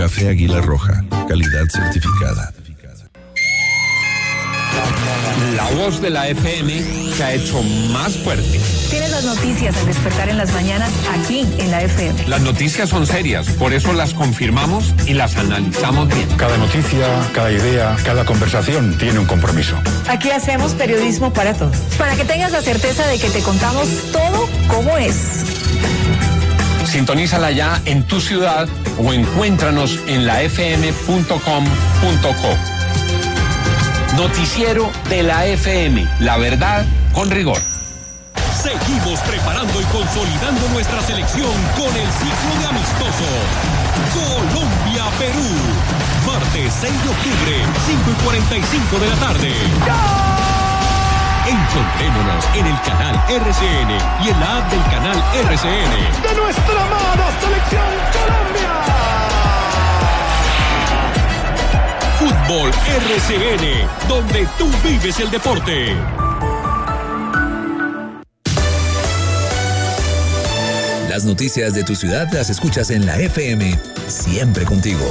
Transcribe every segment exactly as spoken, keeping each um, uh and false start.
Café Águila Roja, calidad certificada. La voz de la F M se ha hecho más fuerte. Tienes las noticias al despertar en las mañanas aquí en la F M. Las noticias son serias, por eso las confirmamos y las analizamos bien. Cada noticia, cada idea, cada conversación tiene un compromiso. Aquí hacemos periodismo para todos. Para que tengas la certeza de que te contamos todo como es. Sintonízala ya en tu ciudad o encuéntranos en la f m punto com punto co. Noticiero de la F M, la verdad con rigor. Seguimos preparando y consolidando nuestra selección con el ciclo de amistosos. Colombia-Perú. Martes seis de octubre, cinco y cuarenta y cinco de la tarde. Encontrémonos en el canal R C N y en la app del canal R C N. ¡De nuestra mano, Selección Colombia! Fútbol R C N, donde tú vives el deporte. Las noticias de tu ciudad las escuchas en la F M, siempre contigo.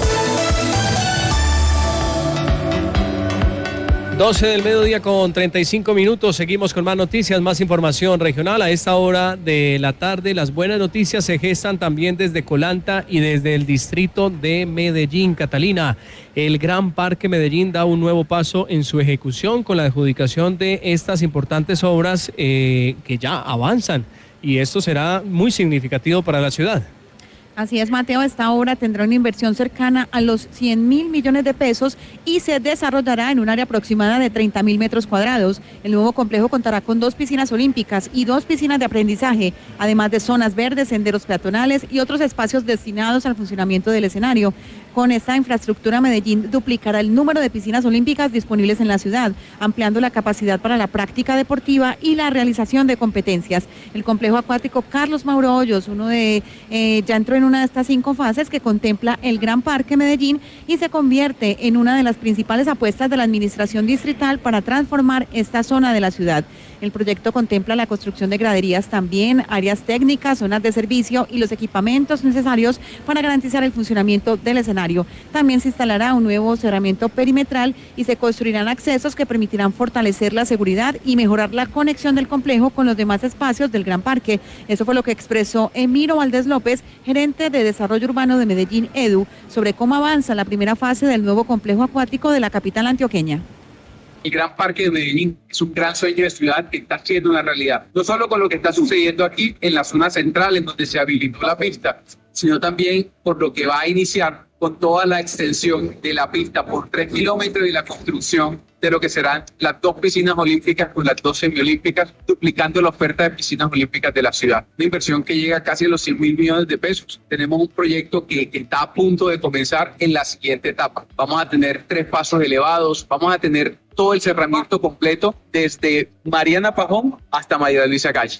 doce del mediodía con treinta y cinco minutos, seguimos con más noticias, más información regional. A esta hora de la tarde, las buenas noticias se gestan también desde Colanta y desde el distrito de Medellín. Catalina, el Gran Parque Medellín da un nuevo paso en su ejecución con la adjudicación de estas importantes obras eh, que ya avanzan, y esto será muy significativo para la ciudad. Así es, Mateo, esta obra tendrá una inversión cercana a los cien mil millones de pesos y se desarrollará en un área aproximada de treinta mil metros cuadrados. El nuevo complejo contará con dos piscinas olímpicas y dos piscinas de aprendizaje, además de zonas verdes, senderos peatonales y otros espacios destinados al funcionamiento del escenario. Con esta infraestructura, Medellín duplicará el número de piscinas olímpicas disponibles en la ciudad, ampliando la capacidad para la práctica deportiva y la realización de competencias. El complejo acuático Carlos Mauro Hoyos, uno de, eh, ya entró en una de estas cinco fases que contempla el Gran Parque Medellín y se convierte en una de las principales apuestas de la administración distrital para transformar esta zona de la ciudad. El proyecto contempla la construcción de graderías también, áreas técnicas, zonas de servicio y los equipamientos necesarios para garantizar el funcionamiento del escenario. También se instalará un nuevo cerramiento perimetral y se construirán accesos que permitirán fortalecer la seguridad y mejorar la conexión del complejo con los demás espacios del Gran Parque. Eso fue lo que expresó Emiro Valdés López, gerente de Desarrollo Urbano de Medellín Edu, sobre cómo avanza la primera fase del nuevo complejo acuático de la capital antioqueña. El Gran Parque de Medellín es un gran sueño de ciudad que está siendo una realidad. No solo con lo que está sucediendo aquí en la zona central, en donde se habilitó la pista, sino también por lo que va a iniciar con toda la extensión de la pista por tres kilómetros y la construcción de lo que serán las dos piscinas olímpicas con las dos semiolímpicas, duplicando la oferta de piscinas olímpicas de la ciudad. Una inversión que llega casi a los cien mil millones de pesos. Tenemos un proyecto que, que está a punto de comenzar en la siguiente etapa. Vamos a tener tres pasos elevados, vamos a tener todo el cerramiento completo desde Mariana Pajón hasta María Luisa Calle.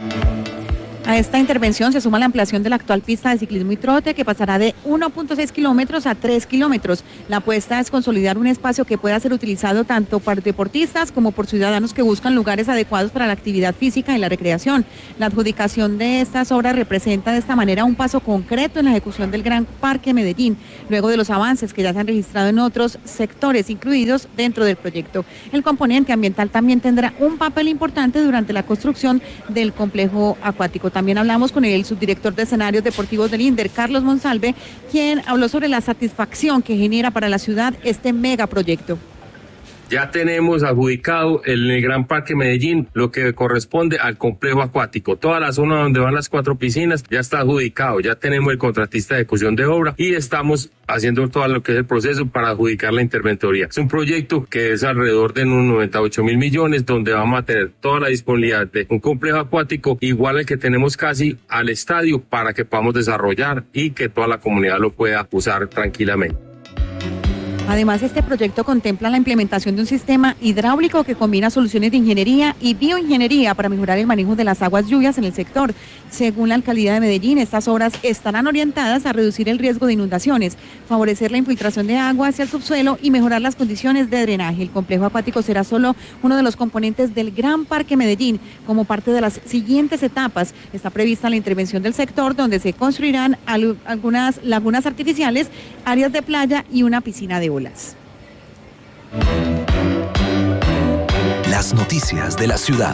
A esta intervención se suma la ampliación de la actual pista de ciclismo y trote, que pasará de uno punto seis kilómetros a tres kilómetros. La apuesta es consolidar un espacio que pueda ser utilizado tanto por deportistas como por ciudadanos que buscan lugares adecuados para la actividad física y la recreación. La adjudicación de estas obras representa de esta manera un paso concreto en la ejecución del Gran Parque Medellín, luego de los avances que ya se han registrado en otros sectores incluidos dentro del proyecto. El componente ambiental también tendrá un papel importante durante la construcción del complejo acuático. También hablamos con el subdirector de escenarios deportivos del INDER, Carlos Monsalve, quien habló sobre la satisfacción que genera para la ciudad este megaproyecto. Ya tenemos adjudicado en el Gran Parque Medellín lo que corresponde al complejo acuático. Toda la zona donde van las cuatro piscinas ya está adjudicado. Ya tenemos el contratista de ejecución de obra y estamos haciendo todo lo que es el proceso para adjudicar la interventoría. Es un proyecto que es alrededor de unos noventa y ocho mil millones, donde vamos a tener toda la disponibilidad de un complejo acuático igual al que tenemos casi al estadio para que podamos desarrollar y que toda la comunidad lo pueda usar tranquilamente. Además, este proyecto contempla la implementación de un sistema hidráulico que combina soluciones de ingeniería y bioingeniería para mejorar el manejo de las aguas lluvias en el sector. Según la alcaldía de Medellín, estas obras estarán orientadas a reducir el riesgo de inundaciones, favorecer la infiltración de agua hacia el subsuelo y mejorar las condiciones de drenaje. El complejo acuático será solo uno de los componentes del Gran Parque Medellín. Como parte de las siguientes etapas, está prevista la intervención del sector, donde se construirán algunas lagunas artificiales, áreas de playa y una piscina de olas. Las noticias de la ciudad.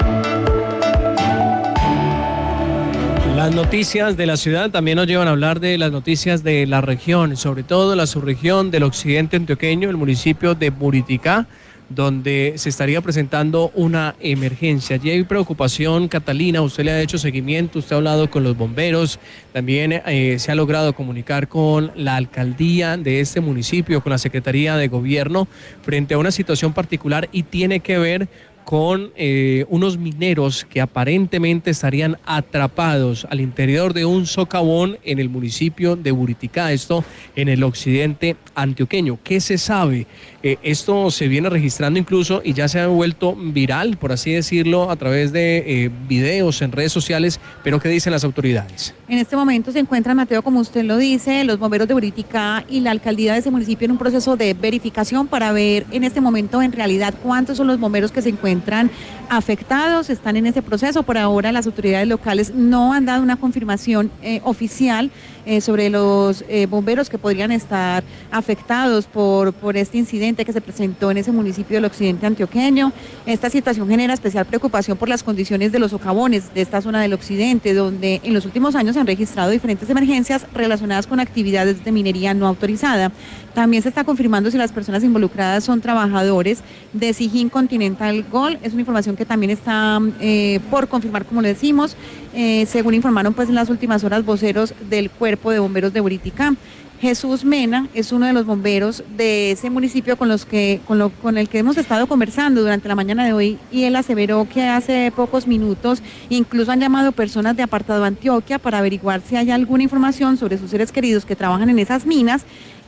Las noticias de la ciudad también nos llevan a hablar de las noticias de la región, sobre todo la subregión del occidente antioqueño, el municipio de Buriticá, donde se estaría presentando una emergencia. Allí hay preocupación, Catalina, usted le ha hecho seguimiento, usted ha hablado con los bomberos, también eh, se ha logrado comunicar con la alcaldía de este municipio, con la Secretaría de Gobierno, frente a una situación particular y tiene que ver con eh, unos mineros que aparentemente estarían atrapados al interior de un socavón en el municipio de Buriticá, esto en el occidente antioqueño. ¿Qué se sabe? Eh, esto se viene registrando incluso y ya se ha vuelto viral, por así decirlo, a través de eh, videos en redes sociales, pero ¿qué dicen las autoridades? En este momento se encuentran, Mateo, como usted lo dice, los bomberos de Buriticá y la alcaldía de ese municipio en un proceso de verificación para ver en este momento en realidad cuántos son los bomberos que se encuentran afectados, están en ese proceso. Por ahora las autoridades locales no han dado una confirmación eh, oficial eh, sobre los eh, bomberos que podrían estar afectados por, por este incidente que se presentó en ese municipio del occidente antioqueño. Esta situación genera especial preocupación por las condiciones de los socavones de esta zona del occidente, donde en los últimos años se han registrado diferentes emergencias relacionadas con actividades de minería no autorizada. También se está confirmando si las personas involucradas son trabajadores de Sijín Continental Gold. Es una información que también está eh, por confirmar, como le decimos, eh, según informaron pues en las últimas horas voceros del Cuerpo de Bomberos de Buriticá. Jesús Mena es uno de los bomberos de ese municipio con los que con, lo, con el que hemos estado conversando durante la mañana de hoy, y él aseveró que hace pocos minutos incluso han llamado personas de Apartado Antioquia para averiguar si hay alguna información sobre sus seres queridos que trabajan en esas minas.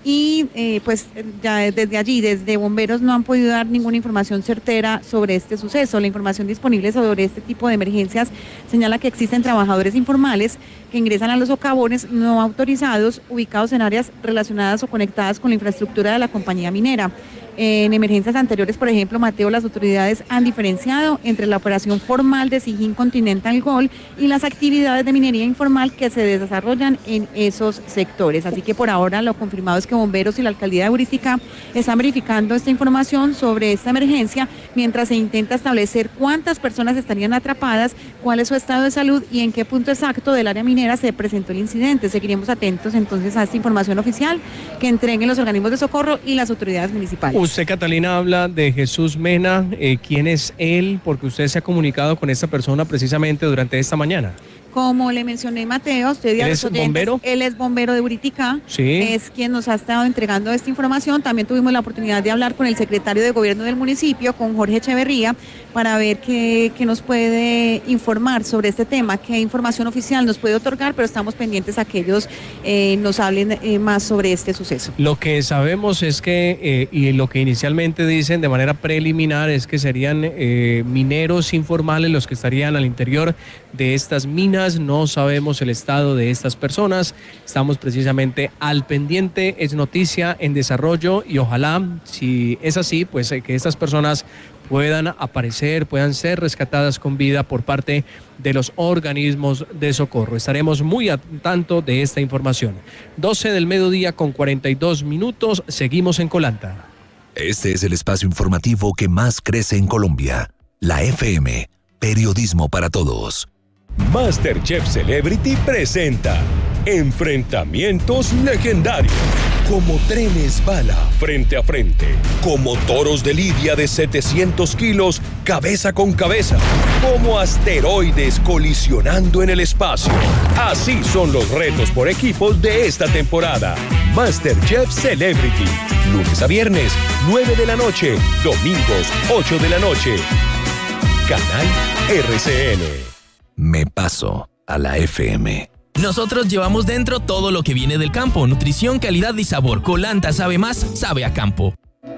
Y eh, pues ya desde allí, desde bomberos, no han podido dar ninguna información certera sobre este suceso. La información disponible sobre este tipo de emergencias señala que existen trabajadores informales que ingresan a los socavones no autorizados ubicados en áreas relacionadas o conectadas con la infraestructura de la compañía minera. En emergencias anteriores, por ejemplo, Mateo, las autoridades han diferenciado entre la operación formal de Sijín Continental Gold y las actividades de minería informal que se desarrollan en esos sectores. Así que por ahora lo confirmado es que bomberos y la alcaldía de Buriticá están verificando esta información sobre esta emergencia mientras se intenta establecer cuántas personas estarían atrapadas, cuál es su estado de salud y en qué punto exacto del área minera se presentó el incidente. Seguiremos atentos entonces a esta información oficial que entreguen los organismos de socorro y las autoridades municipales. Usted, Catalina, habla de Jesús Mena. Eh, ¿Quién es él? Porque usted se ha comunicado con esta persona precisamente durante esta mañana. Como le mencioné, Mateo, usted ¿Él es bombero? Él es bombero de Buriticá, sí. Es quien nos ha estado entregando esta información. También tuvimos la oportunidad de hablar con el secretario de Gobierno del municipio, con Jorge Echeverría, para ver qué, qué nos puede informar sobre este tema, qué información oficial nos puede otorgar, pero estamos pendientes a que ellos eh, nos hablen eh, más sobre este suceso. Lo que sabemos es que, eh, y lo que inicialmente dicen de manera preliminar, es que serían eh, mineros informales los que estarían al interior de estas minas. No sabemos el estado de estas personas, estamos precisamente al pendiente, es noticia en desarrollo y ojalá, si es así, pues que estas personas puedan aparecer, puedan ser rescatadas con vida por parte de los organismos de socorro. Estaremos muy al tanto de esta información. doce del mediodía con cuarenta y dos minutos, seguimos en Colanta. Este es el espacio informativo que más crece en Colombia, la F M, Periodismo para Todos. MasterChef Celebrity presenta enfrentamientos legendarios, como trenes bala frente a frente, como toros de lidia de setecientos kilos cabeza con cabeza, como asteroides colisionando en el espacio. Así son los retos por equipos de esta temporada. MasterChef Celebrity, lunes a viernes, nueve de la noche, domingos, ocho de la noche. Canal R C N. Me paso a la F M. Nosotros llevamos dentro todo lo que viene del campo. Nutrición, calidad y sabor. Colanta sabe más, sabe a campo.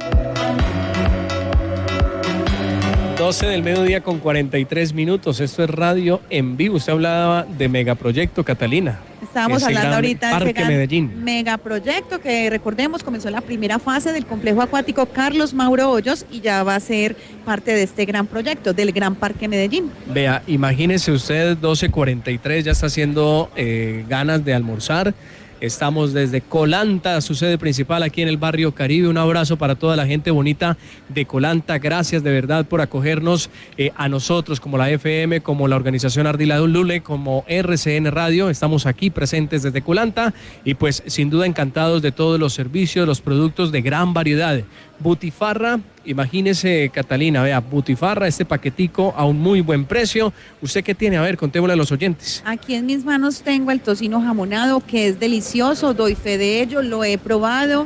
doce del mediodía con cuarenta y tres minutos. Esto es radio en vivo. Usted hablaba de megaproyecto, Catalina. Estábamos hablando ahorita de Parque ese Medellín. megaproyecto que, recordemos, comenzó la primera fase del complejo acuático Carlos Mauro Hoyos y ya va a ser parte de este gran proyecto del Gran Parque Medellín. Vea, imagínese usted, doce cuarenta y tres, ya está haciendo eh, ganas de almorzar. Estamos desde Colanta, su sede principal aquí en el barrio Caribe. Un abrazo para toda la gente bonita de Colanta. Gracias de verdad por acogernos eh, a nosotros como la F M, como la organización Ardila de Lule, como R C N Radio. Estamos aquí presentes desde Colanta y pues sin duda encantados de todos los servicios, los productos de gran variedad. Butifarra, imagínese Catalina, vea, butifarra, este paquetico a un muy buen precio. ¿Usted qué tiene? A ver, contémosle a los oyentes. Aquí en mis manos tengo el tocino jamonado, que es delicioso, doy fe de ello, lo he probado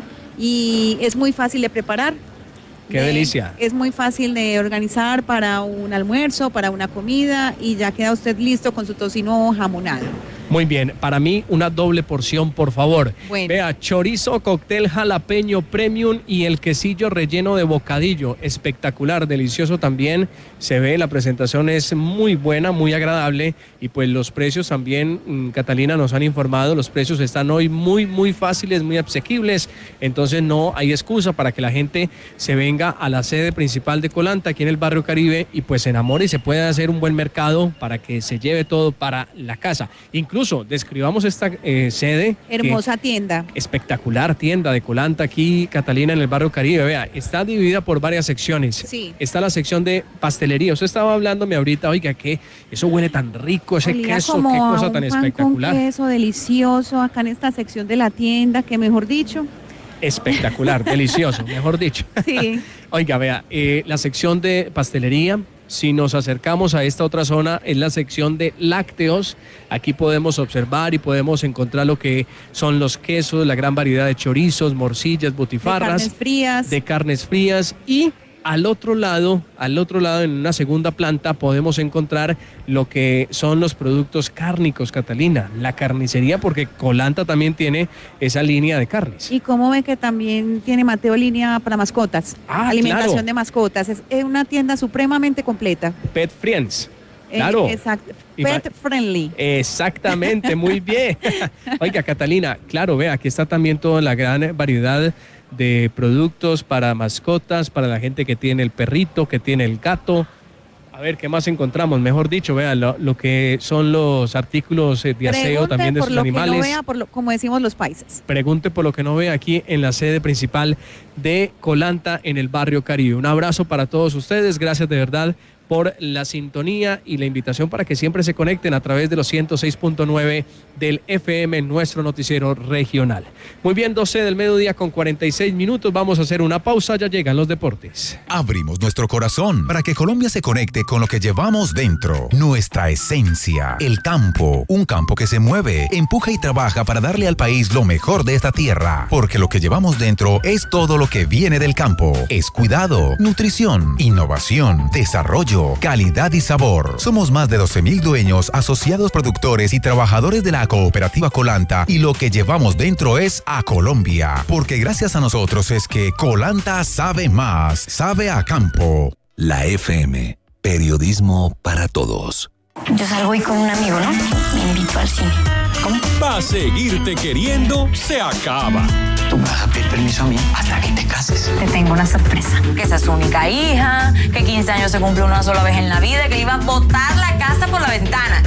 y es muy fácil de preparar. ¡Qué de, delicia! Es muy fácil de organizar para un almuerzo, para una comida y ya queda usted listo con su tocino jamonado. Muy bien, para mí una doble porción, por favor. Bueno. Vea, chorizo, cóctel jalapeño premium y el quesillo relleno de bocadillo. Espectacular, delicioso también. Se ve, la presentación es muy buena, muy agradable. Y pues los precios también, Catalina, nos han informado, los precios están hoy muy, muy fáciles, muy asequibles. Entonces no hay excusa para que la gente se venga a la sede principal de Colanta, aquí en el barrio Caribe, y pues se enamore y se pueda hacer un buen mercado para que se lleve todo para la casa. Incluso Incluso describamos esta eh, sede. Hermosa tienda. Espectacular tienda de Colanta aquí, Catalina, en el barrio Caribe. Vea, está dividida por varias secciones. Sí. Está la sección de pastelería. Usted estaba hablándome ahorita, oiga, que eso huele tan rico, ese Olía queso, como qué cosa a un tan pan espectacular. Con queso delicioso acá en esta sección de la tienda, que mejor dicho. Espectacular, delicioso, mejor dicho. Sí. Oiga, vea, eh, la sección de pastelería. Si nos acercamos a esta otra zona, es la sección de lácteos. Aquí podemos observar y podemos encontrar lo que son los quesos, la gran variedad de chorizos, morcillas, butifarras. De carnes frías. De carnes frías. Y al otro lado, al otro lado, en una segunda planta, podemos encontrar lo que son los productos cárnicos, Catalina. La carnicería, porque Colanta también tiene esa línea de carnes. Y cómo ve que también tiene Mateo línea para mascotas. Ah, alimentación claro. de mascotas. Es una tienda supremamente completa. Pet Friends. Claro. Eh, exacto. Pet friendly. Exactamente, muy bien. Oiga, Catalina, claro, ve, aquí está también toda la gran variedad de productos para mascotas, para la gente que tiene el perrito, que tiene el gato. A ver, ¿qué más encontramos? Mejor dicho, vea, lo, lo que son los artículos de aseo Pregunte también de por sus lo animales. Que no vea, por lo, como decimos los paisas. Pregunte por lo que no ve aquí en la sede principal de Colanta en el barrio Caribe. Un abrazo para todos ustedes, gracias de verdad por la sintonía y la invitación para que siempre se conecten a través de los ciento seis punto nueve del F M, nuestro noticiero regional. Muy bien, doce del mediodía con cuarenta y seis minutos, vamos a hacer una pausa, ya llegan los deportes. Abrimos nuestro corazón para que Colombia se conecte con lo que llevamos dentro, nuestra esencia, el campo, un campo que se mueve, empuja y trabaja para darle al país lo mejor de esta tierra, porque lo que llevamos dentro es todo lo que viene del campo, es cuidado, nutrición, innovación, desarrollo, calidad y sabor. Somos más de doce mil dueños, asociados, productores y trabajadores de la cooperativa Colanta, y lo que llevamos dentro es a Colombia, porque gracias a nosotros es que Colanta sabe más, sabe a campo. La F M, periodismo para todos. Yo salgo hoy con un amigo, ¿no? Me invito al cine. ¿Cómo? Pa' seguirte queriendo, se acaba. Tú me vas a pedir permiso a mí hasta que te cases. Te tengo una sorpresa. Que esa es su única hija, que quince años se cumple una sola vez en la vida, que le iba a botar la casa por la ventana.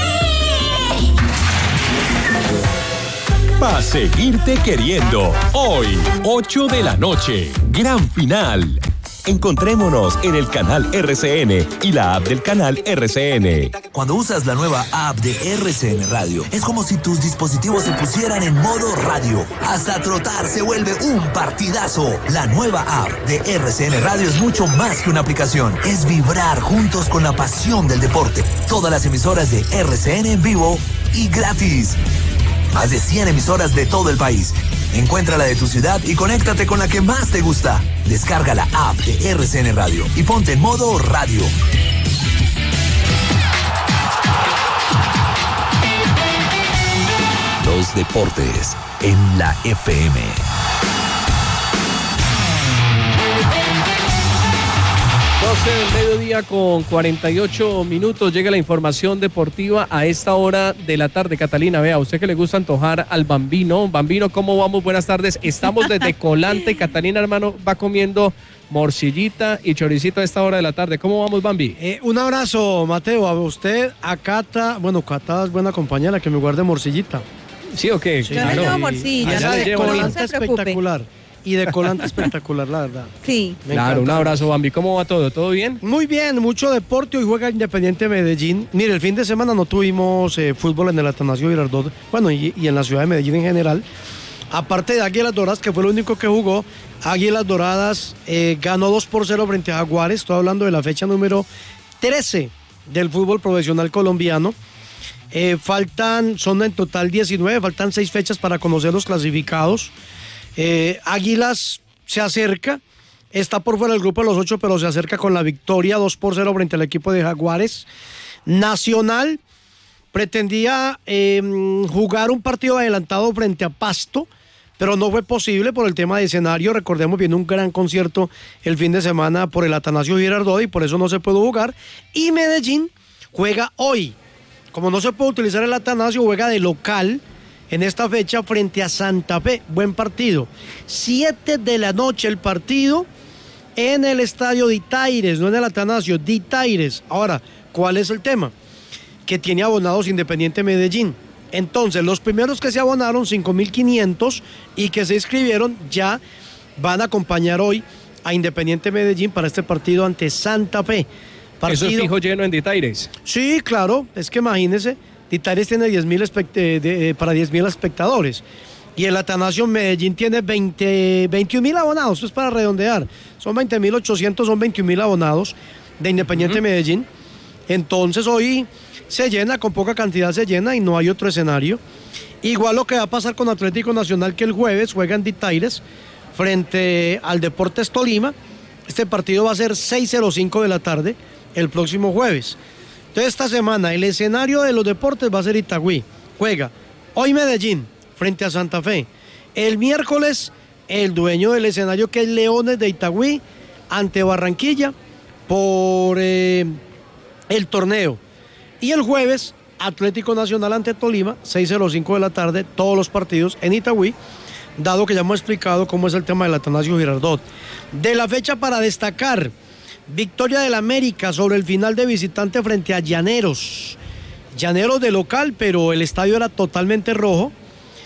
¡Sí! Pa' seguirte queriendo. Hoy, ocho de la noche. Gran final. Encontrémonos en el canal R C N y la app del canal R C N. Cuando usas la nueva app de R C N Radio, es como si tus dispositivos se pusieran en modo radio. Hasta trotar se vuelve un partidazo. La nueva app de R C N Radio es mucho más que una aplicación. Es vibrar juntos con la pasión del deporte. Todas las emisoras de R C N en vivo y gratis. Más de cien emisoras de todo el país. Encuentra la de tu ciudad y conéctate con la que más te gusta. Descarga la app de R C N Radio y ponte en modo radio. los deportes en la F M. doce del mediodía con cuarenta y ocho minutos. Llega la información deportiva a esta hora de la tarde. Catalina, vea, a usted que le gusta antojar al Bambino. Bambino, ¿cómo vamos? Buenas tardes. Estamos desde Colanta y Catalina, hermano, va comiendo morcillita y choricito a esta hora de la tarde. ¿Cómo vamos, Bambi? Eh, un abrazo, Mateo, a usted, a Cata. Bueno, Cata es buena compañera, que me guarde morcillita. ¿Sí o qué? Sí, yo claro. le llevo morcilla. Allá de no Colanta se preocupe. espectacular. Y de Colanta espectacular, la verdad. Sí. Me claro, encanta. un abrazo, Bambi. ¿Cómo va todo? ¿Todo bien? Muy bien, mucho deporte. Hoy juega Independiente Medellín. Mire, el fin de semana no tuvimos eh, fútbol en el Atanasio Girardot, bueno, y, y en la ciudad de Medellín en general. Aparte de Águilas Doradas, que fue lo único que jugó, Águilas Doradas eh, ganó dos por cero frente a Jaguares. Estoy hablando de la fecha número trece del fútbol profesional colombiano. Eh, faltan, son en total diecinueve, faltan seis fechas para conocer los clasificados. Eh, Águilas se acerca, está por fuera del grupo de los ocho, pero se acerca con la victoria dos por cero frente al equipo de Jaguares. Nacional pretendía eh, jugar un partido adelantado frente a Pasto, pero no fue posible por el tema de escenario. Recordemos, viene un gran concierto el fin de semana por el Atanasio Girardot y por eso no se pudo jugar. Y Medellín juega hoy. Como no se puede utilizar el Atanasio, juega de local en esta fecha frente a Santa Fe. Buen partido. Siete de la noche el partido en el estadio de Itaires, no en el Atanasio, de Itaires. Ahora, ¿cuál es el tema? Que tiene abonados Independiente Medellín. Entonces, los primeros que se abonaron, cinco mil quinientos, y que se inscribieron, ya van a acompañar hoy a Independiente Medellín para este partido ante Santa Fe. Partido... ¿Eso es fijo lleno en Ditaires? Sí, claro, es que imagínese, Ditaires tiene diez mil espect- de, de, para diez mil espectadores. Y el Atanasio Medellín tiene veinte, veintiún mil abonados, esto es para redondear. Son veinte mil ochocientos, son veintiún mil abonados de Independiente uh-huh. Medellín. Entonces hoy se llena, con poca cantidad se llena y no hay otro escenario. Igual lo que va a pasar con Atlético Nacional, que el jueves juega en Ditaires frente al Deportes Tolima. Este partido va a ser seis cero cinco de la tarde el próximo jueves. Entonces esta semana el escenario de los deportes va a ser Itagüí. Juega hoy Medellín frente a Santa Fe. El miércoles el dueño del escenario, que es Leones de Itagüí, ante Barranquilla por eh, el torneo. Y el jueves Atlético Nacional ante Tolima, seis cero cinco de la tarde, todos los partidos en Itagüí, dado que ya hemos explicado cómo es el tema del Atanasio Girardot. De la fecha para destacar, victoria del América sobre el final de visitante frente a Llaneros. Llaneros de local, pero el estadio era totalmente rojo.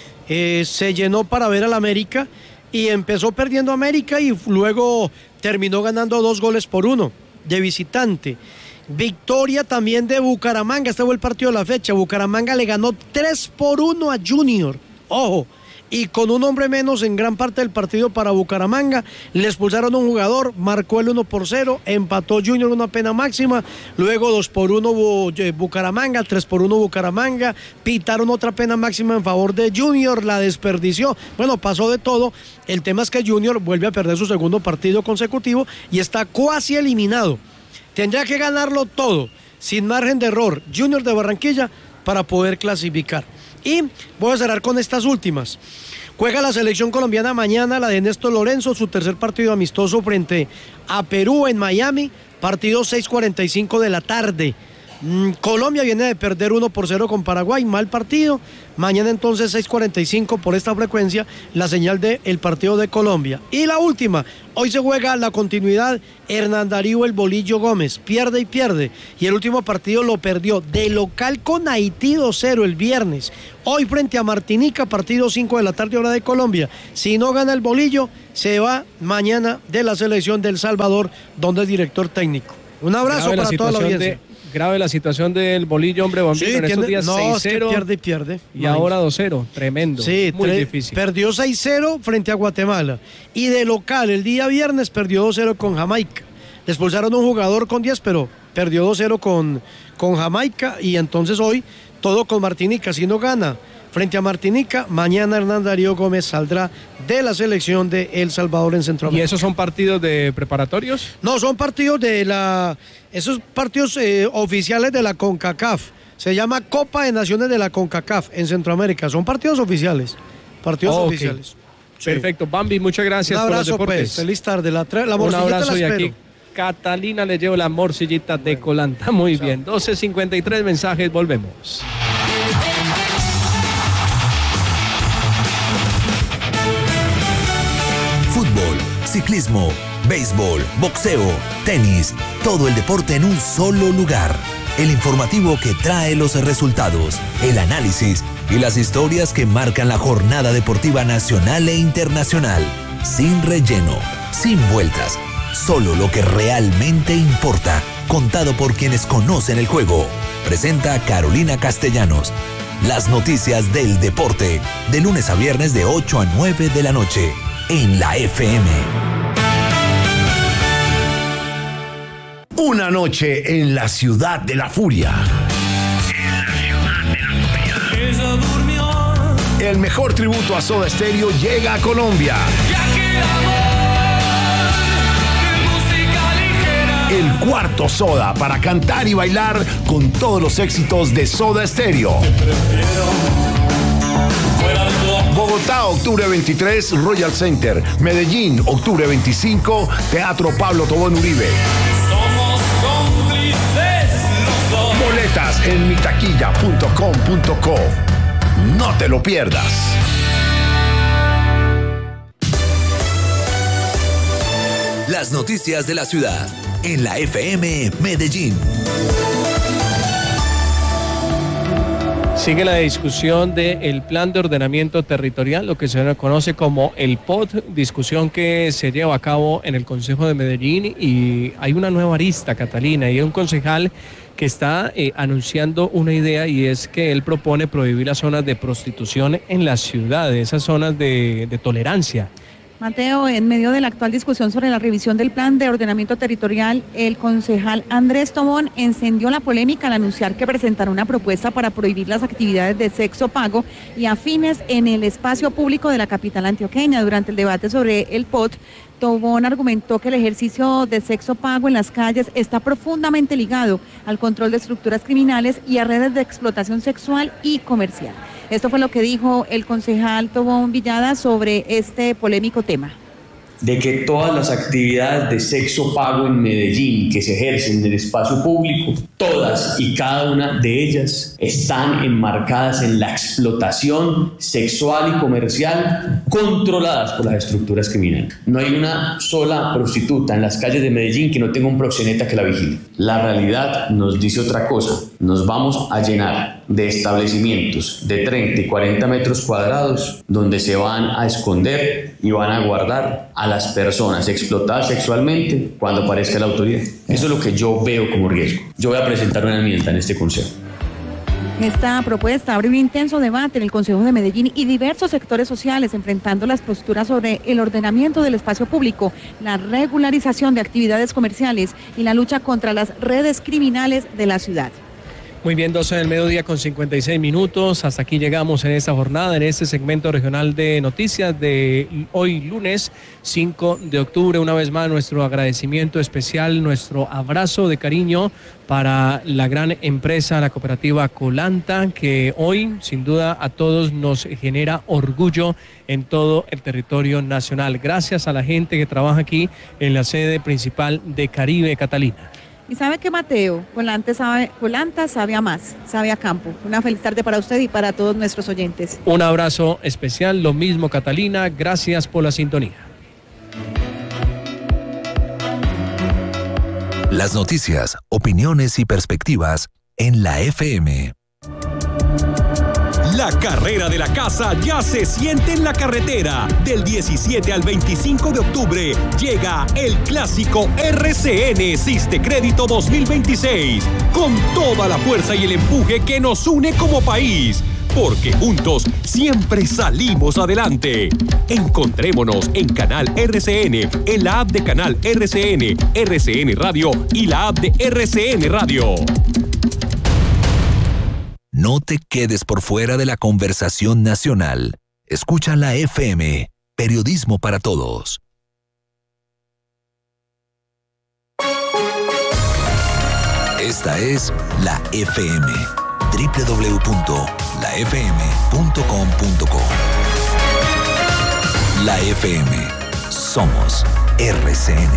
Eh, se llenó para ver al América y empezó perdiendo América y luego terminó ganando dos goles por uno de visitante. Victoria también de Bucaramanga, este fue el partido de la fecha. Bucaramanga le ganó tres por uno a Junior, ojo, y con un hombre menos en gran parte del partido para Bucaramanga. Le expulsaron a un jugador, marcó el uno por cero, empató Junior una pena máxima, luego dos por uno Bucaramanga, tres por uno Bucaramanga, pitaron otra pena máxima en favor de Junior, la desperdició. Bueno, pasó de todo. El tema es que Junior vuelve a perder su segundo partido consecutivo y está cuasi eliminado. Tendría que ganarlo todo, sin margen de error, Junior de Barranquilla, para poder clasificar. Y voy a cerrar con estas últimas. Juega la selección colombiana mañana, la de Néstor Lorenzo, su tercer partido amistoso frente a Perú en Miami, partido seis cuarenta y cinco de la tarde. Mm, Colombia viene de perder uno por cero con Paraguay, mal partido. Mañana entonces seis cuarenta y cinco por esta frecuencia, la señal del partido de Colombia. Y la última, hoy se juega la continuidad, Hernán Darío El Bolillo Gómez, pierde y pierde. Y el último partido lo perdió de local con Haití dos cero el viernes. Hoy frente a Martinica, partido cinco de la tarde hora de Colombia. Si no gana el Bolillo, se va mañana de la selección de El Salvador, donde es director técnico. Un abrazo para toda la audiencia. De... Grave la situación del Bolillo, hombre, Bambino, sí, en estos días no, seis cero. Es que pierde y pierde. Y no, ahora dos cero, tremendo, sí, muy tre- difícil. Perdió seis cero frente a Guatemala. Y de local, el día viernes perdió dos cero con Jamaica. Le expulsaron a un jugador con diez, pero perdió dos cero con, con Jamaica. Y entonces hoy, todo con Martinica. Si no gana frente a Martinica, mañana Hernán Darío Gómez saldrá de la selección de El Salvador en Centroamérica. ¿Y esos son partidos de preparatorios? No, son partidos de la... Esos partidos eh, oficiales de la CONCACAF, Se llama Copa de Naciones de la CONCACAF en Centroamérica. Son partidos oficiales. Partidos okay. oficiales. Sí. Perfecto. Bambi, muchas gracias Un abrazo, por los deportes. pues. Feliz tarde. La, tra- la Un morcillita abrazo la y espero. aquí Catalina le llevo la morcillita de Colanta. Muy bien. doce cincuenta y tres mensajes. Volvemos. Fútbol, ciclismo, béisbol, boxeo, tenis, todo el deporte en un solo lugar. El informativo que trae los resultados, el análisis y las historias que marcan la jornada deportiva nacional e internacional. Sin relleno, sin vueltas, solo lo que realmente importa, contado por quienes conocen el juego. Presenta Carolina Castellanos. Las noticias del deporte, de lunes a viernes de ocho a nueve de la noche, en la F M. Una noche en la ciudad de la furia. El mejor tributo a Soda Stereo llega a Colombia. El cuarto Soda para cantar y bailar con todos los éxitos de Soda Stereo. Bogotá, octubre veintitrés, Royal Center. Medellín, octubre veinticinco, Teatro Pablo Tobón Uribe. Somos cómplices los dos. Boletas en mitaquilla punto com punto co. No te lo pierdas. Las noticias de la ciudad en la F M Medellín. Sigue la discusión del Plan de Ordenamiento Territorial, lo que se conoce como el P O T, discusión que se lleva a cabo en el Consejo de Medellín, y hay una nueva arista, Catalina, y hay un concejal que está eh, anunciando una idea, y es que él propone prohibir las zonas de prostitución en la ciudad, esas zonas de, de tolerancia. Mateo, en medio de la actual discusión sobre la revisión del Plan de Ordenamiento Territorial, el concejal Andrés Tobón encendió la polémica al anunciar que presentará una propuesta para prohibir las actividades de sexo pago y afines en el espacio público de la capital antioqueña. Durante el debate sobre el P O T, Tobón argumentó que el ejercicio de sexo pago en las calles está profundamente ligado al control de estructuras criminales y a redes de explotación sexual y comercial. Esto fue lo que dijo el concejal Tobón Villada sobre este polémico tema. De que todas las actividades de sexo pago en Medellín que se ejercen en el espacio público, todas y cada una de ellas están enmarcadas en la explotación sexual y comercial controladas por las estructuras criminales. No hay una sola prostituta en las calles de Medellín que no tenga un proxeneta que la vigile. La realidad nos dice otra cosa. Nos vamos a llenar de establecimientos de treinta y cuarenta metros cuadrados donde se van a esconder y van a guardar a las personas explotadas sexualmente cuando aparezca la autoridad. Eso es lo que yo veo como riesgo. Yo voy a presentar una enmienda en este consejo. Esta propuesta abre un intenso debate en el Consejo de Medellín y diversos sectores sociales, enfrentando las posturas sobre el ordenamiento del espacio público, la regularización de actividades comerciales y la lucha contra las redes criminales de la ciudad. Muy bien, doce del mediodía con cincuenta y seis minutos. Hasta aquí llegamos en esta jornada, en este segmento regional de noticias de hoy lunes cinco de octubre. Una vez más, nuestro agradecimiento especial, nuestro abrazo de cariño para la gran empresa, la cooperativa Colanta, que hoy sin duda a todos nos genera orgullo en todo el territorio nacional. Gracias a la gente que trabaja aquí en la sede principal de Caribe, Catalina. Y sabe que Mateo, Colanta sabe, Colanta sabe a más, sabe a campo. Una feliz tarde para usted y para todos nuestros oyentes. Un abrazo especial, lo mismo Catalina, gracias por la sintonía. Las noticias, opiniones y perspectivas en la F M. La carrera de la casa ya se siente en la carretera. Del diecisiete al veinticinco de octubre llega el clásico R C N Siste Crédito dos mil veintiséis, con toda la fuerza y el empuje que nos une como país, porque juntos siempre salimos adelante. Encontrémonos en Canal R C N, en la app de Canal R C N, R C N Radio y la app de R C N Radio. No te quedes por fuera de la conversación nacional. Escucha la F M, Periodismo para Todos. Esta es la F M, doble u doble u doble u punto la f m punto com punto co. La F M. Somos R C N.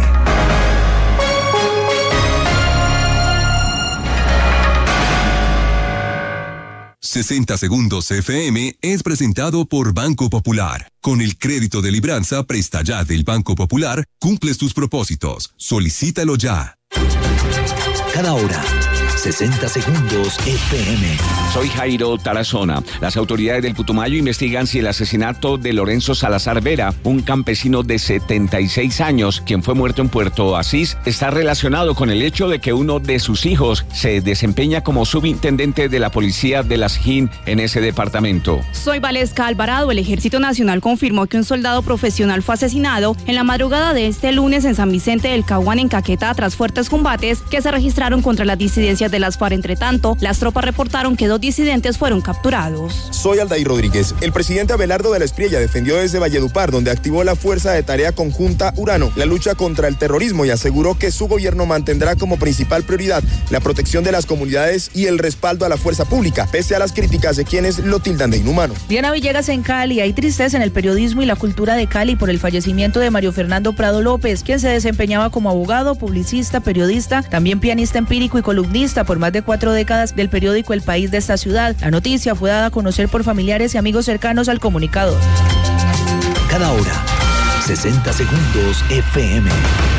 sesenta Segundos F M es presentado por Banco Popular. Con el crédito de libranza Presta Ya del Banco Popular, cumples tus propósitos. Solicítalo ya. Cada hora, sesenta Segundos F M. Soy Jairo Tarazona. Las autoridades del Putumayo investigan si el asesinato de Lorenzo Salazar Vera, un campesino de setenta y seis años, quien fue muerto en Puerto Asís, está relacionado con el hecho de que uno de sus hijos se desempeña como subintendente de la policía de las J I N en ese departamento. Soy Valesca Alvarado. El Ejército Nacional confirmó que un soldado profesional fue asesinado en la madrugada de este lunes en San Vicente del Caguán, en Caquetá, tras fuertes combates que se registraron contra las disidencias de las FARC. Entre tanto, las tropas reportaron que dos disidentes fueron capturados. Soy Aldair Rodríguez. El presidente Abelardo de la Espriella defendió desde Valledupar, donde activó la Fuerza de Tarea Conjunta Urano, la lucha contra el terrorismo, y aseguró que su gobierno mantendrá como principal prioridad la protección de las comunidades y el respaldo a la fuerza pública, pese a las críticas de quienes lo tildan de inhumano. Diana Villegas en Cali. Hay tristeza en el periodismo y la cultura de Cali por el fallecimiento de Mario Fernando Prado López, quien se desempeñaba como abogado, publicista, periodista, también pianista empírico y columnista por más de cuatro décadas del periódico El País de esta ciudad. La noticia fue dada a conocer por familiares y amigos cercanos al comunicador. Cada hora, sesenta Segundos F M.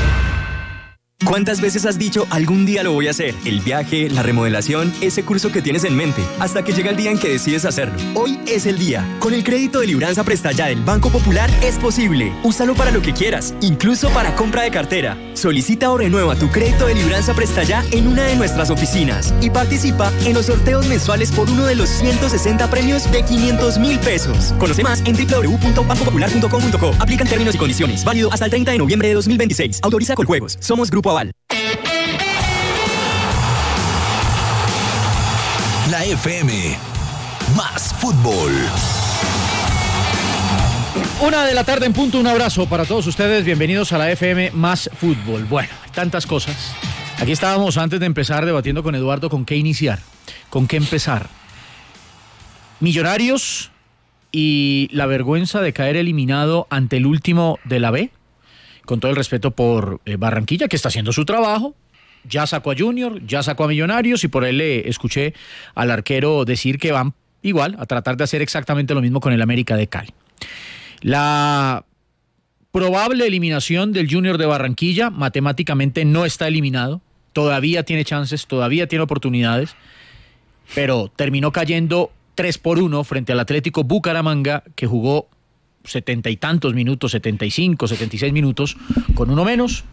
¿Cuántas veces has dicho algún día lo voy a hacer? El viaje, la remodelación, ese curso que tienes en mente, hasta que llega el día en que decides hacerlo. Hoy es el día. Con el crédito de libranza Presta Ya del Banco Popular es posible. Úsalo para lo que quieras, incluso para compra de cartera. Solicita o renueva tu crédito de libranza Presta Ya en una de nuestras oficinas y participa en los sorteos mensuales por uno de los ciento sesenta premios de quinientos mil pesos. Conoce más en doble u doble u doble u punto banco popular punto com punto co. Aplican términos y condiciones. Válido hasta el treinta de noviembre de dos mil veintiséis. Autoriza Coljuegos. Somos Grupo Aval. La F M. Más fútbol. Una de la tarde en punto, un abrazo para todos ustedes, bienvenidos a la F M Más Fútbol. Bueno, tantas cosas. Aquí estábamos antes de empezar debatiendo con Eduardo con qué iniciar, con qué empezar. Millonarios y la vergüenza de caer eliminado ante el último de la B, con todo el respeto por eh, Barranquilla, que está haciendo su trabajo. Ya sacó a Junior, ya sacó a Millonarios y por él le escuché al arquero decir que van igual a tratar de hacer exactamente lo mismo con el América de Cali. La probable eliminación del Junior de Barranquilla matemáticamente no está eliminado, todavía tiene chances, todavía tiene oportunidades, pero terminó cayendo tres por uno frente al Atlético Bucaramanga, que jugó setenta y tantos minutos, setenta y cinco, setenta y seis minutos, con uno menos.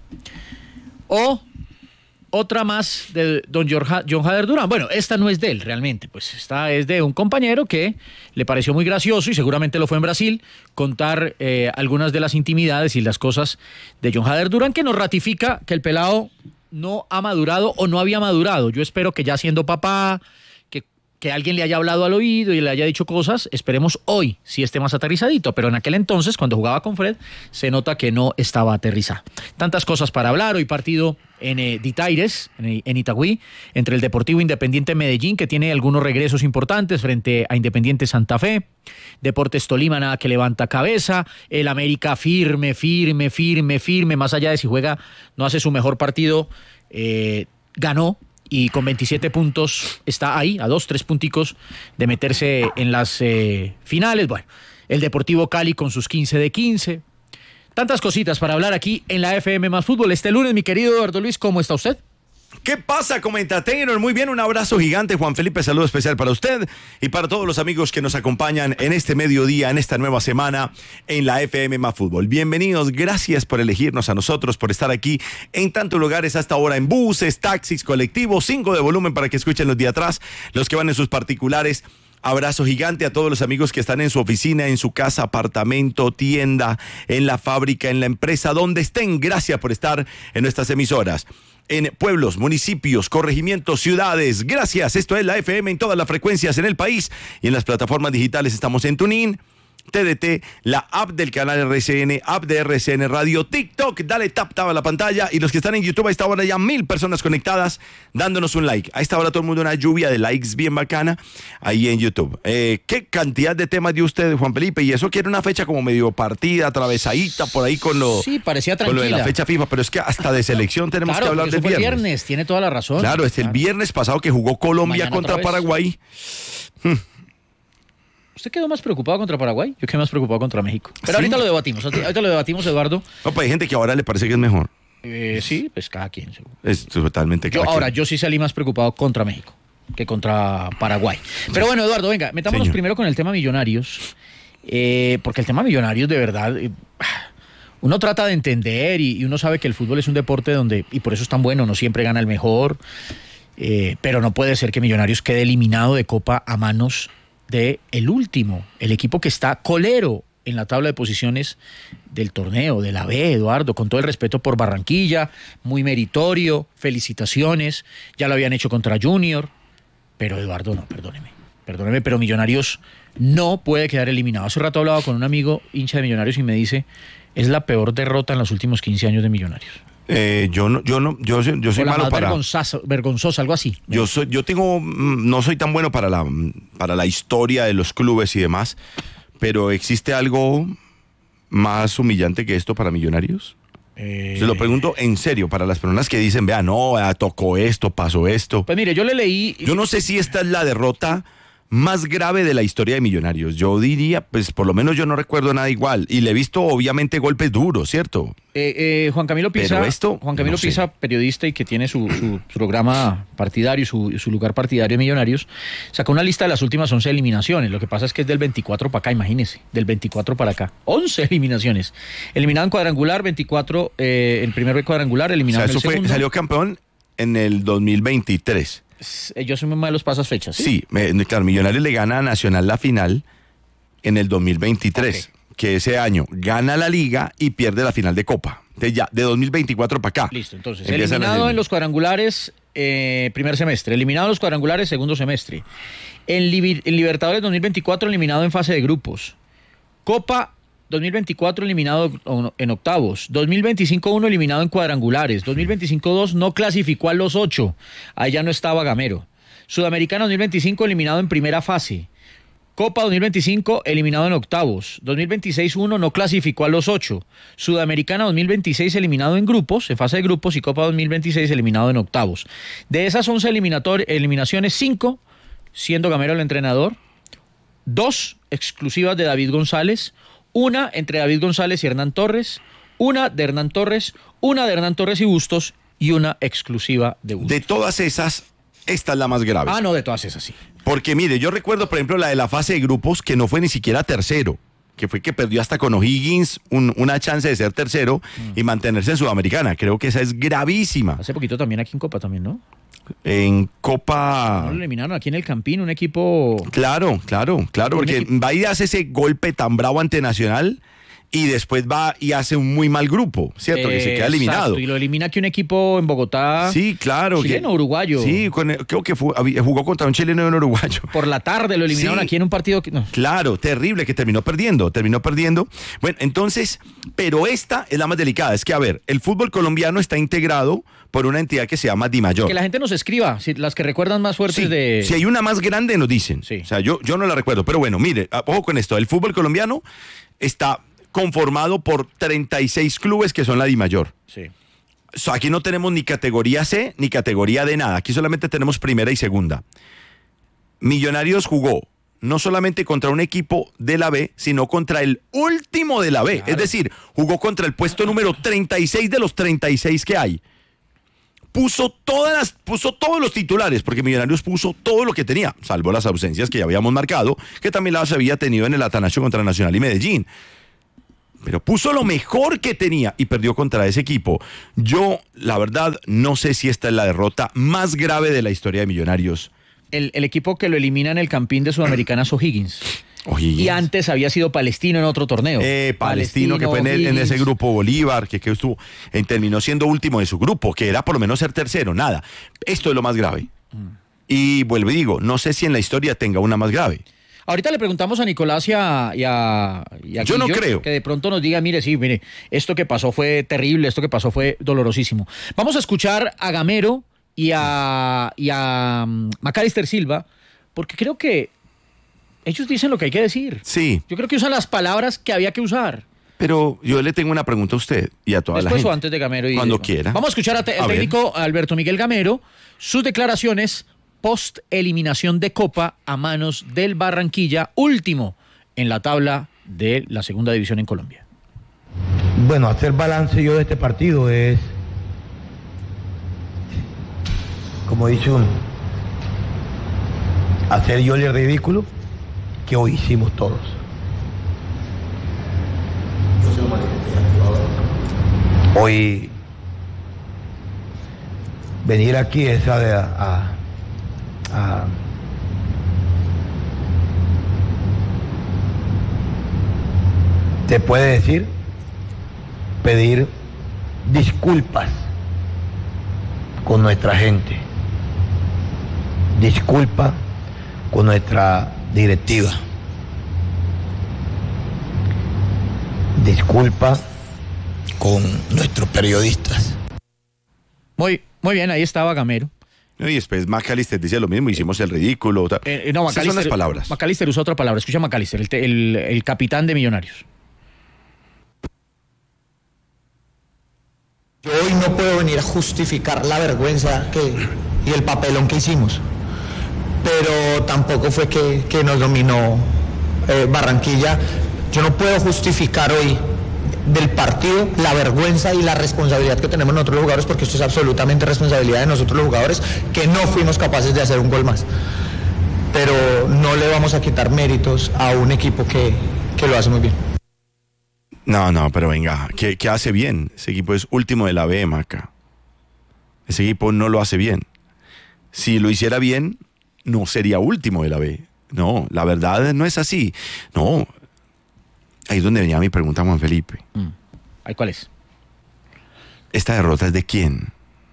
O otra más de don John Jader Durán. Bueno, esta no es de él realmente, pues esta es de un compañero que le pareció muy gracioso, y seguramente lo fue en Brasil, contar eh, algunas de las intimidades y las cosas de John Jader Durán, que nos ratifica que el pelado no ha madurado o no había madurado. Yo espero que ya siendo papá, que, que alguien le haya hablado al oído y le haya dicho cosas, esperemos hoy sí esté más aterrizadito, pero en aquel entonces, cuando jugaba con Fred, se nota que no estaba aterrizado. Tantas cosas para hablar. Hoy partido en eh, Ditaires, en, en Itagüí, entre el Deportivo Independiente Medellín, que tiene algunos regresos importantes frente a Independiente Santa Fe. Deportes Tolima, nada que levanta cabeza. El América firme, firme, firme, firme, más allá de si juega, no hace su mejor partido, eh, ganó, y con veintisiete puntos está ahí, a dos, tres punticos de meterse en las eh, finales. Bueno, el Deportivo Cali con sus quince de quince. Tantas cositas para hablar aquí en la F M Más Fútbol. Este lunes, mi querido Eduardo Luis, ¿cómo está usted? ¿Qué pasa, Comentateiro? Muy bien, un abrazo gigante, Juan Felipe, saludo especial para usted y para todos los amigos que nos acompañan en este mediodía, en esta nueva semana en la F M Más Fútbol. Bienvenidos, gracias por elegirnos a nosotros, por estar aquí en tantos lugares hasta ahora, en buses, taxis, colectivos, cinco de volumen para que escuchen los de atrás, los que van en sus particulares. Abrazo gigante a todos los amigos que están en su oficina, en su casa, apartamento, tienda, en la fábrica, en la empresa, donde estén. Gracias por estar en nuestras emisoras. En pueblos, municipios, corregimientos, ciudades. Gracias. Esto es la F M en todas las frecuencias en el país y en las plataformas digitales. Estamos en TuneIn, T D T, la app del canal R C N, app de R C N Radio, TikTok, dale tap tap a la pantalla, y los que están en YouTube a esta hora ya mil personas conectadas dándonos un like. A esta hora todo el mundo una lluvia de likes bien bacana ahí en YouTube. Eh, ¿Qué cantidad de temas dio usted, Juan Felipe? Y eso que era una fecha como medio partida, atravesadita por ahí con lo, sí, parecía con lo de la tranquila. fecha FIFA, pero es que hasta de selección tenemos Claro, que hablar porque del eso fue viernes. viernes, tiene toda la razón. Claro, es el viernes pasado que jugó Colombia Mañana contra otra vez. Paraguay. Hmm. ¿Usted quedó más preocupado contra Paraguay? Yo quedé más preocupado contra México. Pero ¿Sí? ahorita lo debatimos, ahorita lo debatimos, Eduardo. No, pues hay gente que ahora le parece que es mejor. Eh, sí, pues cada quien. Seguro. Es totalmente Yo, cada ahora, quien. yo sí salí más preocupado contra México que contra Paraguay. Pero bueno, Eduardo, venga, metámonos Señor. primero con el tema Millonarios. Eh, porque el tema Millonarios, de verdad, eh, uno trata de entender y, y uno sabe que el fútbol es un deporte donde, y por eso es tan bueno, no siempre gana el mejor. Eh, pero no puede ser que Millonarios quede eliminado de Copa a manos de el último, el equipo que está colero en la tabla de posiciones del torneo, de la B, Eduardo, con todo el respeto por Barranquilla, muy meritorio, felicitaciones, ya lo habían hecho contra Junior, pero Eduardo, no, perdóneme, perdóneme, pero Millonarios no puede quedar eliminado. Hace rato hablaba con un amigo hincha de Millonarios y me dice, es la peor derrota en los últimos quince años de Millonarios. Eh, yo no, yo no, yo, soy- yo soy O la malo más para. vergonzosa, vergonzosa, algo así. Yo soy, yo tengo, mm, no soy tan bueno para la, para la historia de los clubes y demás, pero ¿existe algo más humillante que esto para Millonarios? Eh, Se lo pregunto en serio, para las personas que dicen, vea, no, ah, tocó esto, pasó esto. Pues mire, yo le leí. Yo no sé si esta es la derrota más grave de la historia de Millonarios. Yo diría, pues por lo menos yo no recuerdo nada igual. Y le he visto obviamente golpes duros, ¿cierto? Eh, eh, Juan Camilo Pisa, Pero esto, Juan Camilo no sé. Pisa, periodista y que tiene su, su programa partidario, su, su lugar partidario de Millonarios, sacó una lista de las últimas once eliminaciones. Lo que pasa es que es del veinticuatro para acá, imagínese, del veinticuatro para acá. once eliminaciones. Eliminado en cuadrangular, veinticuatro, eh, el primer cuadrangular, O eliminado sea, en eso el fue, segundo. salió campeón en el dos mil veintitrés. Eh, Yo soy muy malo para esas fechas. Sí. Sí, me- claro, Millonarios le gana a Nacional la final en el dos mil veintitrés, que ese año gana la liga y pierde la final de Copa. Entonces ya, de dos mil veinticuatro para acá. Listo, entonces, Empiezan eliminado a- en los cuadrangulares, eh, primer semestre. Eliminado en los cuadrangulares, segundo semestre. En, Libi- en Libertadores dos mil veinticuatro, eliminado en fase de grupos. Copa dos mil veinticuatro, eliminado en octavos. dos mil veinticinco uno, eliminado en cuadrangulares. dos mil veinticinco dos, no clasificó a los ocho. Ahí ya no estaba Gamero. Sudamericana dos mil veinticinco, eliminado en primera fase. Copa dos mil veinticinco, eliminado en octavos. dos mil veintiséis uno, no clasificó a los ocho. Sudamericana dos mil veintiséis, eliminado en grupos, en fase de grupos, y Copa dos mil veintiséis, eliminado en octavos. De esas once eliminator- eliminaciones, cinco, siendo Gamero el entrenador, dos exclusivas de David González, una entre David González y Hernán Torres, una de Hernán Torres, una de Hernán Torres y Bustos, y una exclusiva de Bustos. De todas esas, esta es la más grave. Ah, no, de todas esas, sí. Porque mire, yo recuerdo, por ejemplo, la de la fase de grupos, que no fue ni siquiera tercero, que fue que perdió hasta con O'Higgins un- una chance de ser tercero y mantenerse en Sudamericana. Creo que esa es gravísima. Hace poquito también aquí en Copa también, ¿no? En Copa... No lo eliminaron aquí en el Campín, un equipo... Claro, claro, claro, Un porque equipo- va y hace ese golpe tan bravo ante Nacional y después va y hace un muy mal grupo, ¿cierto? que se queda Exacto, eliminado. y lo elimina aquí un equipo en Bogotá. Sí, claro. Chileno, que- uruguayo. Sí, con- creo que fue- había- jugó contra un chileno y un uruguayo. Por la tarde lo eliminaron Sí. aquí en un partido que... no. Claro, terrible, que terminó perdiendo, terminó perdiendo. Bueno, entonces, pero esta es la más delicada. Es que, a ver, el fútbol colombiano está integrado por una entidad que se llama DIMAYOR. Que la gente nos escriba, si- las que recuerdan más fuertes Sí, de... Si hay una más grande, nos dicen. O sea, yo, yo no la recuerdo. Pero bueno, mire, ah, ojo con esto. El fútbol colombiano está conformado por treinta y seis clubes que son la DIMAYOR. Sí. O sea, aquí no tenemos ni categoría C ni categoría de nada. Aquí solamente tenemos primera y segunda. Millonarios jugó no solamente contra un equipo de la B, sino contra el último de la B. Es decir, jugó contra el puesto número treinta y seis de los treinta y seis que hay. Puso todas las, puso todos los titulares, porque Millonarios puso todo lo que tenía, salvo las ausencias que ya habíamos marcado, que también las había tenido en el Atanasio contra Nacional y Medellín. Pero puso lo mejor que tenía y perdió contra ese equipo. Yo, la verdad, no sé si esta es la derrota más grave de la historia de Millonarios. El, el equipo que lo elimina en el Campín de Sudamericana es O'Higgins. O'Higgins. Y antes había sido Palestino en otro torneo. Eh, Palestino, que fue en, el- en ese grupo Bolívar, que, que estuvo, eh, terminó siendo último de su grupo, que era por lo menos ser tercero, nada. Esto es lo más grave. Y vuelvo y digo, no sé si en la historia tenga una más grave. Ahorita le preguntamos a Nicolás y a, y a, y a Yo no Guillo, creo. que de pronto nos diga, mire, sí, mire, esto que pasó fue terrible, esto que pasó fue dolorosísimo. Vamos a escuchar a Gamero y a, y a um, Macalister Silva, porque creo que ellos dicen lo que hay que decir. Sí. Yo creo que usan las palabras que había que usar. Pero yo le tengo una pregunta a usted y a toda Después la gente. o antes de Gamero. Y Cuando de- quiera. Vamos a escuchar al te- A al ver. técnico Alberto Miguel Gamero, sus declaraciones post eliminación de Copa a manos del Barranquilla, último en la tabla de la segunda división en Colombia. Bueno, hacer balance yo de este partido es, como dice uno, hacer yo el ridículo que hoy hicimos todos. Hoy venir aquí es a, a, a te puede decir pedir disculpas con nuestra gente, disculpa con nuestra directiva, disculpa con nuestros periodistas. Muy, muy bien, ahí estaba Gamero. Y después Macalister decía lo mismo, hicimos el ridículo. ta- Eh, no, Esas son las Macalister, palabras. Macalister usó otra palabra. Escucha a Macalister, el, te- el, el capitán de Millonarios. Yo hoy no puedo venir a justificar la vergüenza que, y el papelón que hicimos, pero tampoco fue que, que nos dominó eh, Barranquilla. Yo no puedo justificar hoy del partido la vergüenza y la responsabilidad que tenemos nosotros los jugadores, porque esto es absolutamente responsabilidad de nosotros los jugadores, que no fuimos capaces de hacer un gol más. Pero no le vamos a quitar méritos a un equipo que, que lo hace muy bien. No, no, pero venga, ¿qué, qué hace bien? Ese equipo es último de la B, Maca. Ese equipo no lo hace bien. Si lo hiciera bien, no sería último de la B. No, la verdad no es así. No. Ahí es donde venía mi pregunta, Juan Felipe. Mm. ¿Ay, cuál es? ¿Esta derrota es de quién?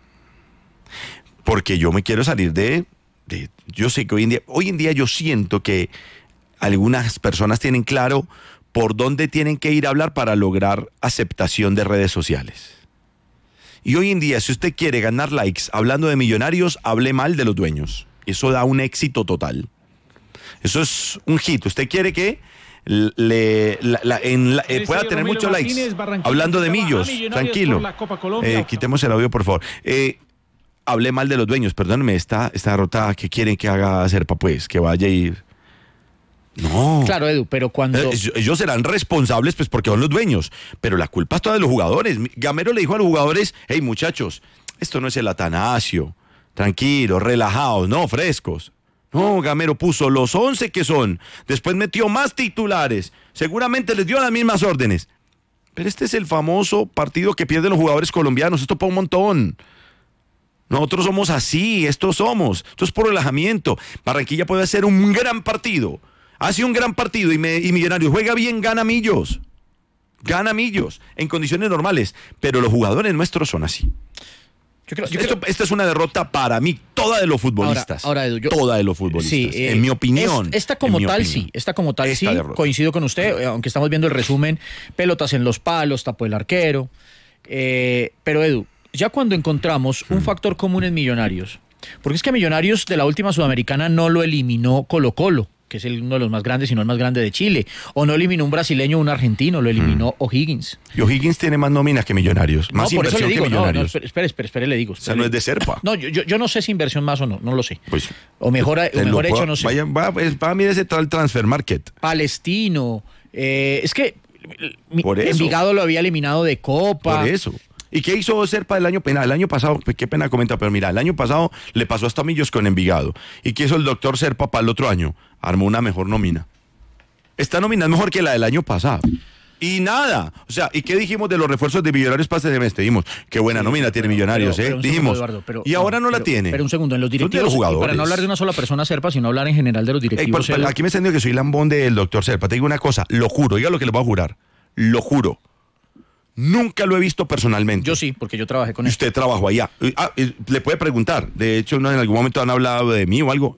Porque yo me quiero salir de, de... Yo sé que hoy en día... Hoy en día yo siento que algunas personas tienen claro por dónde tienen que ir a hablar para lograr aceptación de redes sociales. Y hoy en día, si usted quiere ganar likes hablando de Millonarios, hable mal de los dueños. Eso da un éxito total. Eso es un hit. Usted quiere que le, la, la, en la, eh, pueda tener muchos likes hablando de Millos. Tranquilo. Eh, quitemos el audio, por favor. Eh, hablé mal de los dueños. Perdónenme, esta, esta derrota, ¿qué quieren que haga Serpa? Pues que vaya y... No. Claro, Edu, pero cuando... Eh, ellos serán responsables pues porque son los dueños, pero la culpa es toda de los jugadores. Gamero le dijo a los jugadores, hey muchachos, esto no es el Atanasio, tranquilos, relajados, no, frescos. No, Gamero puso los once que son, después metió más titulares, seguramente les dio las mismas órdenes. Pero este es el famoso partido que pierden los jugadores colombianos, esto para un montón. Nosotros somos así, estos somos, esto es por relajamiento. Barranquilla puede hacer un gran partido. Hace un gran partido y, me, y Millonarios juega bien, gana Millos. Gana Millos en condiciones normales. Pero los jugadores nuestros son así. Yo creo, yo Esto, creo... esta es una derrota para mí, toda de los futbolistas. Ahora, ahora Edu, yo... Toda de los futbolistas. Sí, eh, en mi opinión. Es, esta como en mi tal, opinión. sí. Esta como tal, Esta sí. derrota. Coincido con usted, eh, aunque estamos viendo el resumen. Pelotas en los palos, tapó el arquero. Eh, pero Edu, ya cuando encontramos un factor común en Millonarios, porque es que Millonarios de la última Sudamericana no lo eliminó Colo-Colo, que es el, uno de los más grandes, si no el más grande de Chile, o no eliminó un brasileño o un argentino, lo eliminó mm. O'Higgins. Y O'Higgins tiene más nóminas que Millonarios, más no, por eso inversión le digo, que no, Millonarios. no, espere, espere, espere, le digo. O sea, no es de Serpa. No, yo, yo, yo no sé si inversión más o no, no lo sé. Pues, o mejor, o mejor hecho, no sé. Vaya, va, va a mirar ese tal transfer market. Palestino, eh, es que por eso. Envigado lo había eliminado de Copa. Por eso. ¿Y qué hizo Serpa el año pena? El año pasado, qué pena comenta, pero mira, el año pasado le pasó hasta Millos con Envigado. ¿Y qué hizo el doctor Serpa para el otro año? Armó una mejor nómina. Esta nómina es mejor que la del año pasado. Y nada. O sea, ¿y qué dijimos de los refuerzos de Millonarios para este semestre? Dijimos, qué buena sí, nómina tiene Millonarios, pero, ¿eh? pero Dijimos. Segundo, Eduardo, pero, y ahora no, no pero, la tiene. Pero un segundo, en los directivos, los jugadores. Y para no hablar de una sola persona Serpa, sino hablar en general de los directivos. Ey, por, aquí me están diciendo que soy lambón del doctor Serpa. Te digo una cosa, lo juro, diga lo que le voy a jurar. Lo juro. Nunca lo he visto personalmente. Yo sí, porque yo trabajé con él. Usted trabajó allá. Ah, le puede preguntar. De hecho, ¿no? En algún momento han hablado de mí o algo.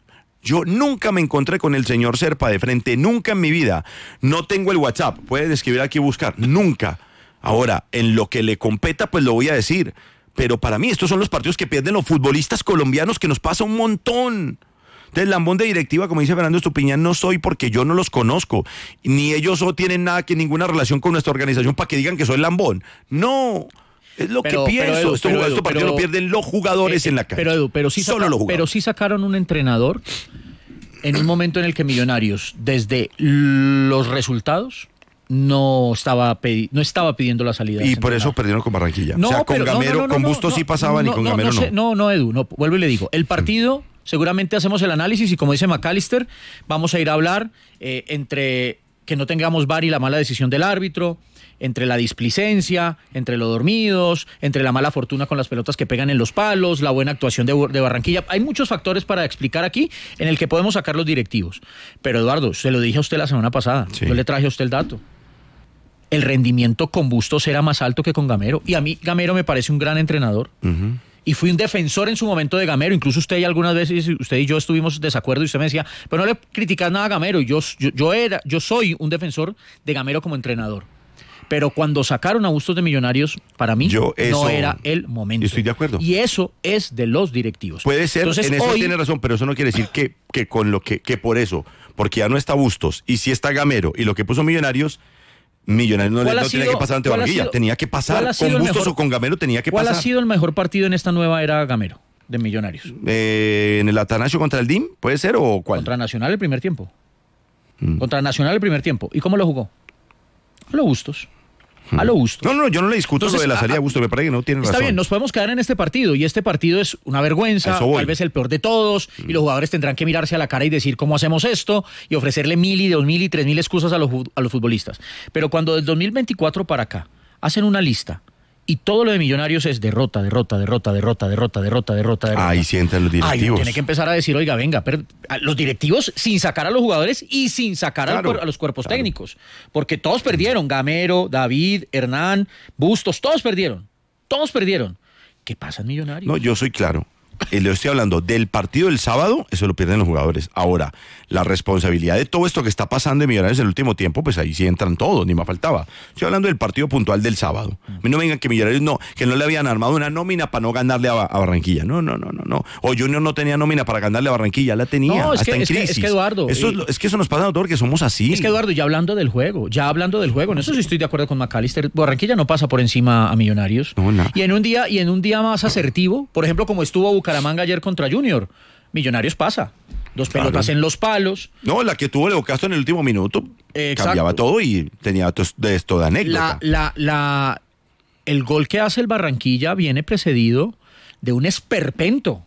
Yo nunca me encontré con el señor Serpa de frente, nunca en mi vida. No tengo el WhatsApp, pueden escribir aquí y buscar, nunca. Ahora, en lo que le competa, pues lo voy a decir. Pero para mí estos son los partidos que pierden los futbolistas colombianos, que nos pasa un montón. Entonces, lambón de directiva, como dice Fernando Estupiñán, no soy porque yo no los conozco. Ni ellos no tienen nada, que ninguna relación con nuestra organización para que digan que soy lambón. No, es lo Pero- que pero, pienso. Edu, Estos pero, estos Edu, partidos pero- lo pierden los jugadores Eh, en la cancha. Pero, Edu, pero sí, Solo saca- los jugadores. pero sí sacaron un entrenador en un momento en el que Millonarios, desde los resultados, no estaba, pedi- no estaba pidiendo la salida. de Y ese por eso entrenador. perdieron con Barranquilla. No, o sea, con pero- no, Gamero, no, no, con no, Bustos no, sí pasaba, no, ni con no, Gamero no. no. sé, no, no, Edu, no, vuelvo y le digo. El partido, seguramente hacemos el análisis y como dice McAllister, vamos a ir a hablar eh, entre que no tengamos V A R y la mala decisión del árbitro, entre la displicencia, entre los dormidos, entre la mala fortuna con las pelotas que pegan en los palos, la buena actuación de, de Barranquilla. Hay muchos factores para explicar aquí en el que podemos sacar los directivos. Pero Eduardo, se lo dije a usted la semana pasada, yo le traje a usted el dato. El rendimiento con Bustos era más alto que con Gamero. Y a mí Gamero me parece un gran entrenador. Ujú. Y fui un defensor en su momento de Gamero. Incluso usted y algunas veces, usted y yo estuvimos desacuerdo y usted me decía, pero no le criticas nada a Gamero. Y yo, yo, yo, era, yo soy un defensor de Gamero como entrenador. Pero cuando sacaron a Bustos de Millonarios, para mí Yo eso- no era el momento. Estoy de acuerdo. Y eso es de los directivos. Puede ser, Entonces, en eso hoy- tiene razón, pero eso no quiere decir que, que con lo que, que por eso, porque ya no está Bustos y sí está Gamero y lo que puso Millonarios, Millonarios no, le, ¿Cuál ha no tenía sido- que pasar ante cuál ha Barranquilla, sido- tenía que cuál pasar ha sido con el Bustos mejor- o con Gamero tenía que ¿Cuál pasar. ha sido el mejor partido en esta nueva era Gamero de Millonarios? Eh, en el Atanasio contra el D I M, ¿puede ser o cuál? Contra Nacional el primer tiempo. Contra Nacional el primer tiempo. ¿Y cómo lo jugó? A lo Bustos. A lo Bustos. No, no, yo no le discuto Entonces, lo de la salida a- de Bustos, me parece que no tiene Está razón. bien, nos podemos quedar en este partido y este partido es una vergüenza, A eso voy. tal vez el peor de todos y los jugadores tendrán que mirarse a la cara y decir cómo hacemos esto y ofrecerle mil y dos mil y tres mil excusas a los, fu- a los futbolistas. Pero cuando del dos mil veinticuatro para acá hacen una lista y todo lo de Millonarios es derrota, derrota, derrota, derrota, derrota, derrota, derrota, derrota. Ahí sí entran los Ahí uno directivos. tiene que empezar a decir, oiga, venga, pero a los directivos sin sacar a los jugadores y sin sacar al Claro, cuer- a los cuerpos técnicos. Porque todos perdieron. Gamero, David, Hernán, Bustos, todos perdieron. Todos perdieron. ¿Qué pasa en Millonarios? No, yo soy claro. Eh, le estoy hablando del partido del sábado, eso lo pierden los jugadores. Ahora, la responsabilidad de todo esto que está pasando en Millonarios en el último tiempo, pues ahí sí entran todos, ni más faltaba. Estoy hablando del partido puntual del sábado. A mí no me digan que Millonarios no, que no le habían armado una nómina para no ganarle a, Ba- a Barranquilla. No, no, no, no, no. O Junior no tenía nómina para ganarle a Barranquilla, la tenía, No, es hasta que- en es que- crisis. es que, Eduardo, Eso es, eh, lo- es que eso nos pasa a todos, que somos así. Es que Eduardo, ya hablando del juego, ya hablando del juego, en eso sí estoy de acuerdo con McAllister. Barranquilla no pasa por encima a Millonarios. Y en un día, y en un día más asertivo, por ejemplo, como estuvo Bucaramanga ayer contra Junior, Millonarios pasa. Dos pelotas Claro. en los palos. No, la que tuvo Leo Castro en el último minuto, Exacto. cambiaba todo y tenía to- de esto de anécdota. La, la, la, el gol que hace el Barranquilla viene precedido de un esperpento.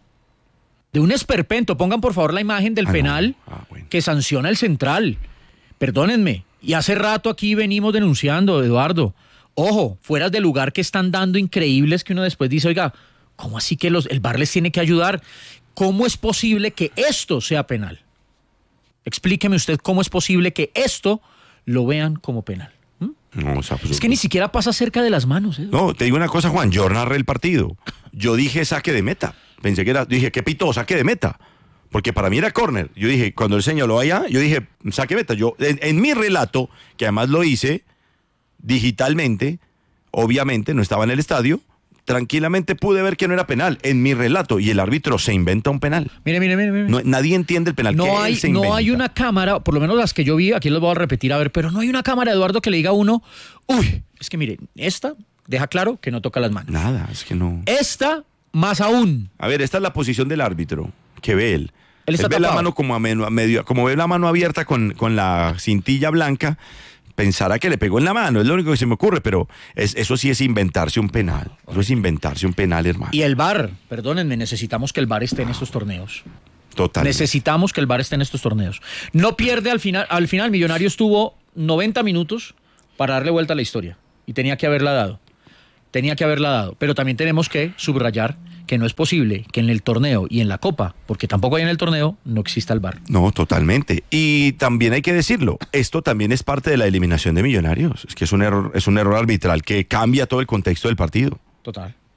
De un esperpento. Pongan por favor la imagen del penal que sanciona el central. Perdónenme. Y hace rato aquí venimos denunciando, Eduardo. Ojo, fueras de lugar que están dando increíbles que uno después dice, oiga, ¿cómo así que los, el V A R les tiene que ayudar? ¿Cómo es posible que esto sea penal? Explíqueme usted cómo es posible que esto lo vean como penal. No, o sea, pues, Es que ni siquiera pasa cerca de las manos. ¿eh? No, te digo una cosa, Juan, yo narré el partido. Yo dije saque de meta. Pensé que era, dije, ¿qué pito? Saque de meta. Porque para mí era córner. Yo dije, cuando él señaló allá, yo dije, saque de meta. Yo, en, en mi relato, que además lo hice digitalmente, obviamente no estaba en el estadio, tranquilamente pude ver que no era penal en mi relato y el árbitro se inventa un penal. Mire, mire, mire. mire. No, nadie entiende el penal. que No él hay, se no inventa. hay una cámara, por lo menos las que yo vi, aquí los voy a repetir a ver, pero no hay una cámara, Eduardo, que le diga a uno, uy, es que mire, esta deja claro que no toca las manos. Nada, es que no. Esta, más aún. A ver, esta es la posición del árbitro que ve él. Él está ve la tapado. mano como a, men- a medio, como ve la mano abierta con, con la cintilla blanca, pensará que le pegó en la mano, es lo único que se me ocurre, pero es, eso sí es inventarse un penal. Eso es inventarse un penal, hermano. Y el V A R, perdónenme, necesitamos que el V A R esté en estos torneos. Total. Necesitamos que el V A R esté en estos torneos. No pierde al final, al final Millonarios tuvo noventa minutos para darle vuelta a la historia y tenía que haberla dado. Tenía que haberla dado, pero también tenemos que subrayar que no es posible que en el torneo y en la Copa, porque tampoco hay en el torneo, no exista el V A R. No, totalmente. Y también hay que decirlo, esto también es parte de la eliminación de Millonarios. Es que es un error, es un error arbitral que cambia todo el contexto del partido. Total.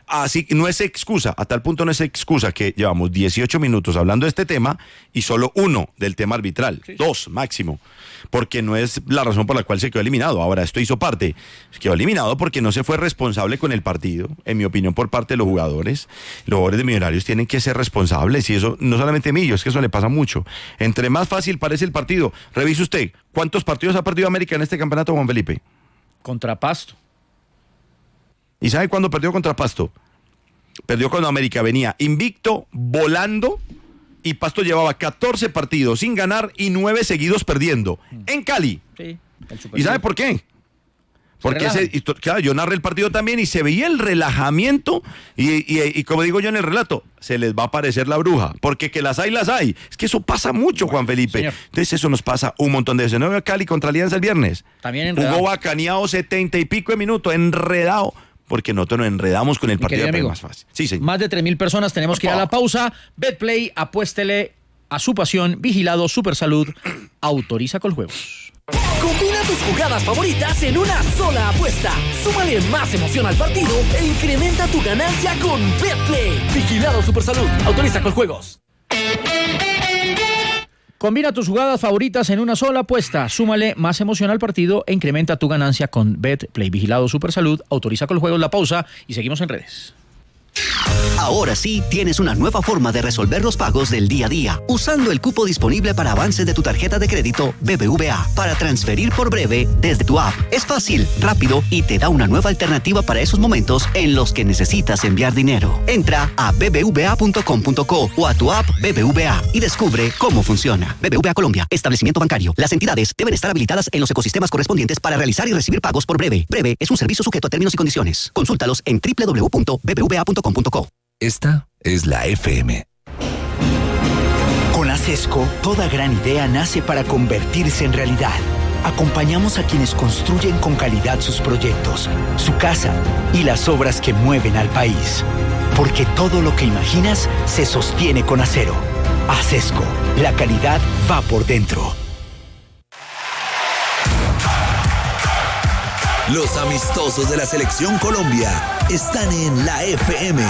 Así que no es excusa, a tal punto no es excusa que llevamos dieciocho minutos hablando de este tema y solo uno del tema arbitral, sí. dos máximo, porque no es la razón por la cual se quedó eliminado. Ahora, esto hizo parte, se quedó eliminado porque no se fue responsable con el partido, en mi opinión, por parte de los jugadores. Los jugadores de Millonarios tienen que ser responsables y eso no solamente Millo, es que eso le pasa mucho. Entre más fácil parece el partido, revise usted, ¿cuántos partidos ha perdido América en este campeonato, Juan Felipe? Contra Pasto. ¿Y sabe cuándo perdió contra Pasto? Perdió cuando América venía invicto, volando, y Pasto llevaba catorce partidos sin ganar y nueve seguidos perdiendo. En Cali. Sí, ¿Y sabe por qué? Porque ese, claro, yo narré el partido también y se veía el relajamiento y, y, y como digo yo en el relato, se les va a aparecer la bruja, porque que las hay, las hay. Es que eso pasa mucho, Juan Felipe. Señor. Entonces eso nos pasa un montón de veces. ¿No veo Cali contra Alianza el viernes? También enredado. Jugó bacaneado setenta y pico de minutos, enredado, porque nosotros nos enredamos con el Mi partido querido de amigo, más fácil. Sí, señor. Más de tres mil personas, tenemos que ir a la pausa. Betplay, apuéstele a su pasión, vigilado, Supersalud, autoriza Coljuegos. Combina tus jugadas favoritas en una sola apuesta. Súmale más emoción al partido e incrementa tu ganancia con Betplay. Vigilado Supersalud. Autoriza Coljuegos. Combina tus jugadas favoritas en una sola apuesta. Súmale más emoción al partido e incrementa tu ganancia con Betplay. Vigilado Supersalud. Autoriza Coljuegos. La pausa y seguimos en redes. Ahora sí tienes una nueva forma de resolver los pagos del día a día, usando el cupo disponible para avance de tu tarjeta de crédito B B V A para transferir por breve desde tu app. Es fácil, rápido y te da una nueva alternativa para esos momentos en los que necesitas enviar dinero. Entra a b b v a punto com punto co o a tu app B B V A y descubre cómo funciona. B B V A Colombia, establecimiento bancario. Las entidades deben estar habilitadas en los ecosistemas correspondientes para realizar y recibir pagos por breve. Breve es un servicio sujeto a términos y condiciones. Consúltalos en w w w punto b b v a punto com punto co. Esta es la F M. Con Acesco, toda gran idea nace para convertirse en realidad. Acompañamos a quienes construyen con calidad sus proyectos, su casa y las obras que mueven al país. Porque todo lo que imaginas se sostiene con acero. Acesco, la calidad va por dentro. Los amistosos de la Selección Colombia están en la F M.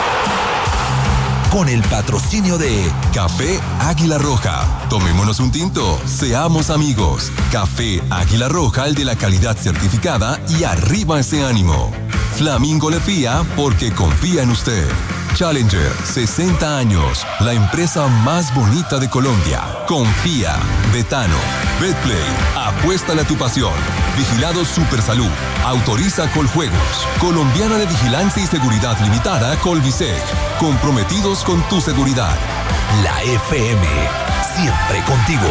Con el patrocinio de Café Águila Roja. Tomémonos un tinto, seamos amigos. Café Águila Roja, el de la calidad certificada, y arriba ese ánimo. Flamingo le fía porque confía en usted. Challenger, sesenta años, la empresa más bonita de Colombia. Confía. Betano. Betplay, apuéstale a tu pasión. Vigilado Supersalud. Autoriza Coljuegos. Colombiana de Vigilancia y Seguridad Limitada, Colviseg. Comprometidos con tu seguridad. La F M, siempre contigo.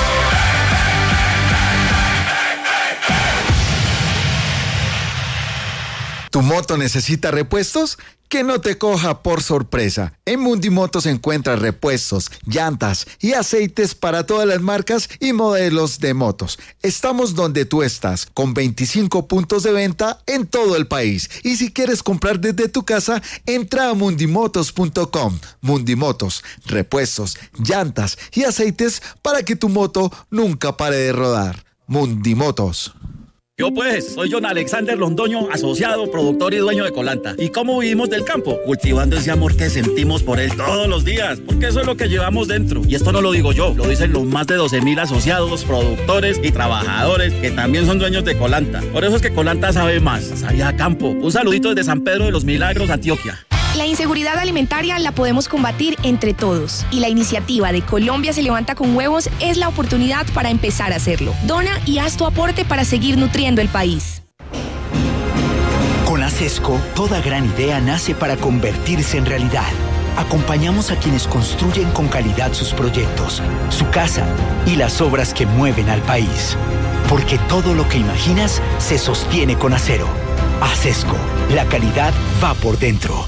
¿Tu moto necesita repuestos? Que no te coja por sorpresa. En Mundimotos encuentras repuestos, llantas y aceites para todas las marcas y modelos de motos. Estamos donde tú estás, con veinticinco puntos de venta en todo el país. Y si quieres comprar desde tu casa, entra a mundimotos punto com. Mundimotos, repuestos, llantas y aceites para que tu moto nunca pare de rodar. Mundimotos. Yo pues, soy John Alexander Londoño, asociado, productor y dueño de Colanta. ¿Y cómo vivimos del campo? Cultivando ese amor que sentimos por él todos los días, porque eso es lo que llevamos dentro. Y esto no lo digo yo, lo dicen los más de doce mil asociados, productores y trabajadores que también son dueños de Colanta. Por eso es que Colanta sabe más, sabe a campo. Un saludito desde San Pedro de los Milagros, Antioquia. La inseguridad alimentaria la podemos combatir entre todos y la iniciativa de Colombia se levanta con huevos es la oportunidad para empezar a hacerlo. Dona y haz tu aporte para seguir nutriendo el país. Con Acesco, toda gran idea nace para convertirse en realidad. Acompañamos a quienes construyen con calidad sus proyectos, su casa y las obras que mueven al país. Porque todo lo que imaginas se sostiene con acero. Acesco, la calidad va por dentro.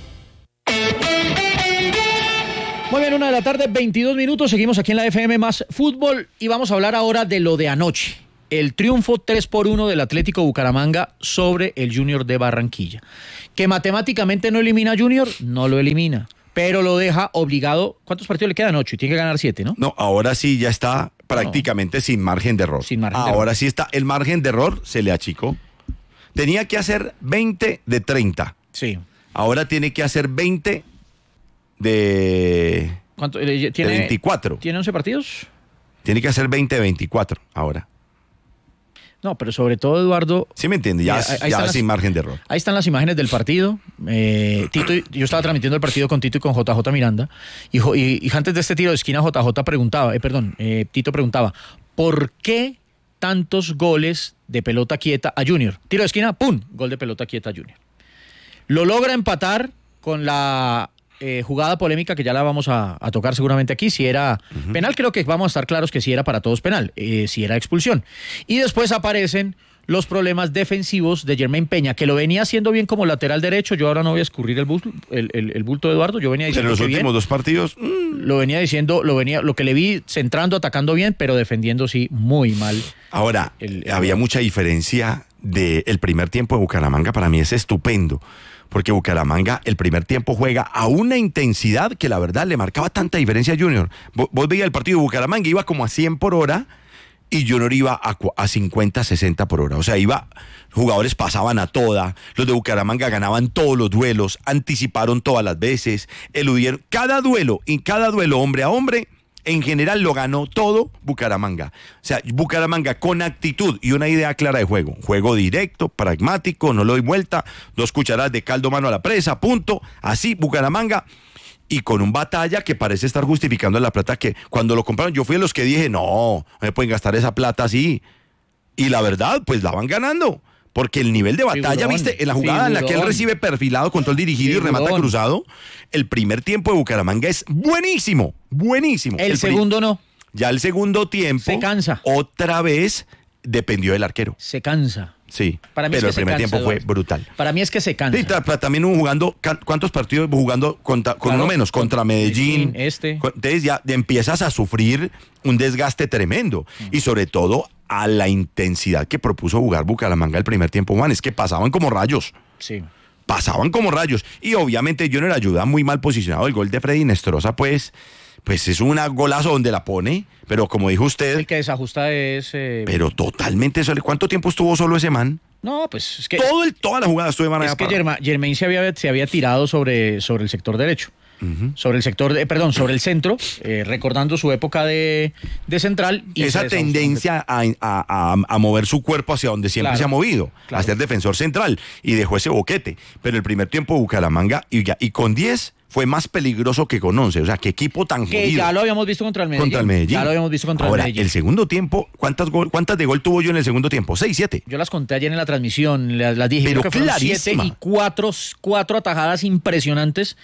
Muy bien, una de la tarde, veintidós minutos. Seguimos aquí en la F M más Fútbol y vamos a hablar ahora de lo de anoche. El triunfo tres por uno del Atlético Bucaramanga sobre el Junior de Barranquilla. Que matemáticamente no elimina a Junior, no lo elimina, pero lo deja obligado. ¿Cuántos partidos le quedan? Ocho y tiene que ganar siete, ¿no? No, ahora sí ya está prácticamente no. sin margen de error. Sin margen de ahora error. sí está, el margen de error se le achicó. Tenía que hacer veinte de treinta. Sí. ahora tiene que hacer veinte de, ¿Cuánto, eh, tiene, de veinticuatro. ¿Tiene once partidos? Tiene que hacer veinte de veinticuatro ahora. No, pero sobre todo, Eduardo... Sí me entiende, ya, mira, ahí ya las, sin margen de error. Ahí están las imágenes del partido. Eh, Tito, yo estaba transmitiendo el partido con Tito y con J J Miranda. Y, y, y antes de este tiro de esquina, J J preguntaba, eh, perdón, eh, Tito preguntaba, ¿por qué tantos goles de pelota quieta a Junior? Tiro de esquina, ¡pum! Gol de pelota quieta a Junior. Lo logra empatar con la... Eh, jugada polémica que ya la vamos a, a tocar seguramente aquí, si era uh-huh. penal, creo que vamos a estar claros que si era para todos penal, eh, si era expulsión. Y después aparecen los problemas defensivos de Jermaine Peña, que lo venía haciendo bien como lateral derecho. Yo ahora no voy a escurrir el bulto, el, el, el bulto de Eduardo, yo venía diciendo en los que últimos bien, dos partidos mmm. lo venía diciendo, lo venía, lo que le vi centrando, atacando bien, pero defendiendo sí muy mal. Ahora, el, el, había mucha diferencia del primer tiempo de Bucaramanga, para mí es estupendo. Porque Bucaramanga el primer tiempo juega a una intensidad que la verdad le marcaba tanta diferencia a Junior. Vos, vos veías el partido de Bucaramanga, iba como a cien por hora y Junior iba a, a cincuenta, sesenta por hora. O sea, iba, jugadores pasaban a toda, los de Bucaramanga ganaban todos los duelos, anticiparon todas las veces, eludieron cada duelo, y cada duelo hombre a hombre, en general lo ganó todo Bucaramanga. O sea, Bucaramanga con actitud y una idea clara de juego. Juego directo, pragmático, no lo doy vuelta, dos cucharadas de caldo mano a la presa, punto. Así, Bucaramanga. Y con un Batalla que parece estar justificando la plata que cuando lo compraron, yo fui de los que dije, no, no me pueden gastar esa plata así. Y la verdad, pues la van ganando. Porque el nivel de Batalla, figurón, viste, en la jugada figurón. En la que él recibe perfilado, control dirigido figurón. Y remata cruzado, el primer tiempo de Bucaramanga es buenísimo, buenísimo. El, el segundo no. Ya el segundo tiempo, se cansa. Otra vez dependió del arquero. Se cansa. Sí, para mí pero es que el primer se cansa, tiempo fue Eduardo. brutal. Para mí es que se cansa. Sí, también hubo jugando, ¿cuántos partidos jugando contra, con claro, uno menos? Contra Medellín. Este. Entonces ya empiezas a sufrir un desgaste tremendo. Mm. Y sobre todo a la intensidad que propuso jugar Bucaramanga el primer tiempo, Juan. Es que pasaban como rayos. Sí. Pasaban como rayos. Y obviamente Junior ayuda muy mal posicionado. El gol de Freddy Nestroza, pues... Pues es un golazo donde la pone, pero como dijo usted... El que desajusta es... Eh... Pero totalmente solo. ¿Cuánto tiempo estuvo solo ese man? No, pues es que... Todo el, toda la jugada estuvo de manera... Es que Germa, Germain se había, se había tirado sobre, sobre el sector derecho. Uh-huh. Sobre el sector, de, perdón, sobre el centro, eh, recordando su época de, de central. Y esa tendencia a, a, a, a mover su cuerpo hacia donde siempre claro, se ha movido, claro. A ser defensor central, y dejó ese boquete. Pero el primer tiempo Bucaramanga, y, ya, y con diez... fue más peligroso que con once, o sea, qué equipo tan que jodido. ya lo habíamos visto contra el Medellín. Contra el Medellín. Ya lo habíamos visto contra Ahora, el Medellín. el segundo tiempo, ¿cuántas, gol, ¿cuántas de gol tuvo yo en el segundo tiempo? ¿Seis, siete? Yo las conté ayer en la transmisión, las, las dije. Pero creo que fueron clarísima. siete y cuatro, cuatro atajadas impresionantes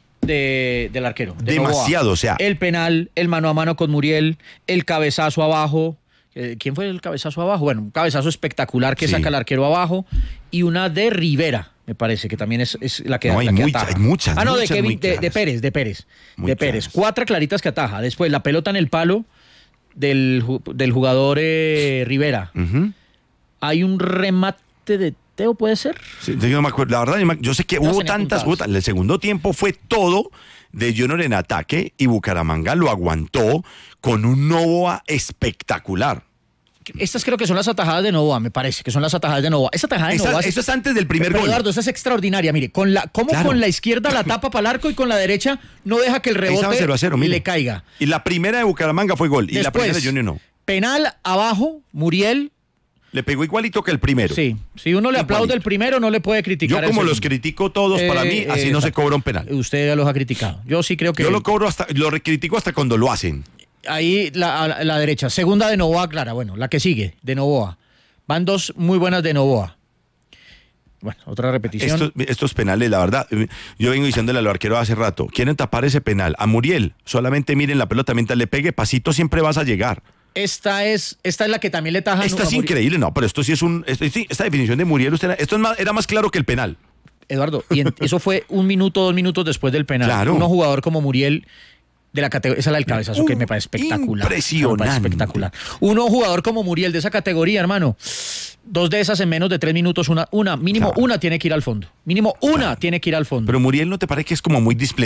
de, del arquero. De Demasiado, Novoa. O sea. El penal, el mano a mano con Muriel, el cabezazo abajo. ¿Quién fue el cabezazo abajo? Bueno, un cabezazo espectacular que sí. saca el arquero abajo. Y una de Rivera, me parece, que también es, es la que, no, hay, la que muy, ataja. hay muchas. Ah, no, muchas, de, Kevin, de, de Pérez, de Pérez. Muy de Pérez. Claras. Cuatro claritas que ataja. Después la pelota en el palo del, del jugador eh, Rivera. Uh-huh. Hay un remate de Teo, ¿puede ser? Sí, yo no me acuerdo. La verdad, yo sé que no hubo tantas. Hubo, el segundo tiempo fue todo de Junior en ataque y Bucaramanga lo aguantó con un Novoa espectacular. Estas creo que son las atajadas de Novoa, me parece, que son las atajadas de Novoa. Esa atajada de esa, Novoa... Eso es antes del primer pero, gol. Eduardo, esa es extraordinaria. Mire, con la, cómo claro. con la izquierda la tapa para el arco y con la derecha no deja que el rebote cero a cero, le caiga. Y la primera de Bucaramanga fue gol. Después, y la primera de Junior no. Penal abajo, Muriel... Le pegó igualito que el primero. Sí, si uno le igualito. Aplaude el primero, no le puede criticar. Yo como los critico todos, eh, para mí, así eh, no se cobra un penal. Usted ya los ha criticado. Yo sí creo que... Yo lo cobro hasta, lo critico hasta cuando lo hacen. Ahí la, a la derecha. Segunda de Novoa, Clara. Bueno, la que sigue, de Novoa. Van dos muy buenas de Novoa. Bueno, otra repetición. Estos, estos penales, la verdad, yo vengo diciéndole a los arqueros hace rato, quieren tapar ese penal. A Muriel, solamente miren la pelota, mientras le pegue pasito siempre vas a llegar. Esta es, esta es la que también le taja. Esta es increíble, no, pero esto sí es un... Esto, sí, esta definición de Muriel, usted, esto es más, era más claro que el penal. Eduardo, y en, eso fue un minuto, dos minutos después del penal. Claro. Un jugador como Muriel... de la categoría, esa es la del cabezazo, uh, que me parece espectacular. Impresionante. Me parece espectacular. Uno jugador como Muriel de esa categoría, hermano, dos de esas en menos de tres minutos, una, una mínimo claro. una tiene que ir al fondo. Mínimo una claro. tiene que ir al fondo. Pero Muriel, ¿no te parece que es como muy display?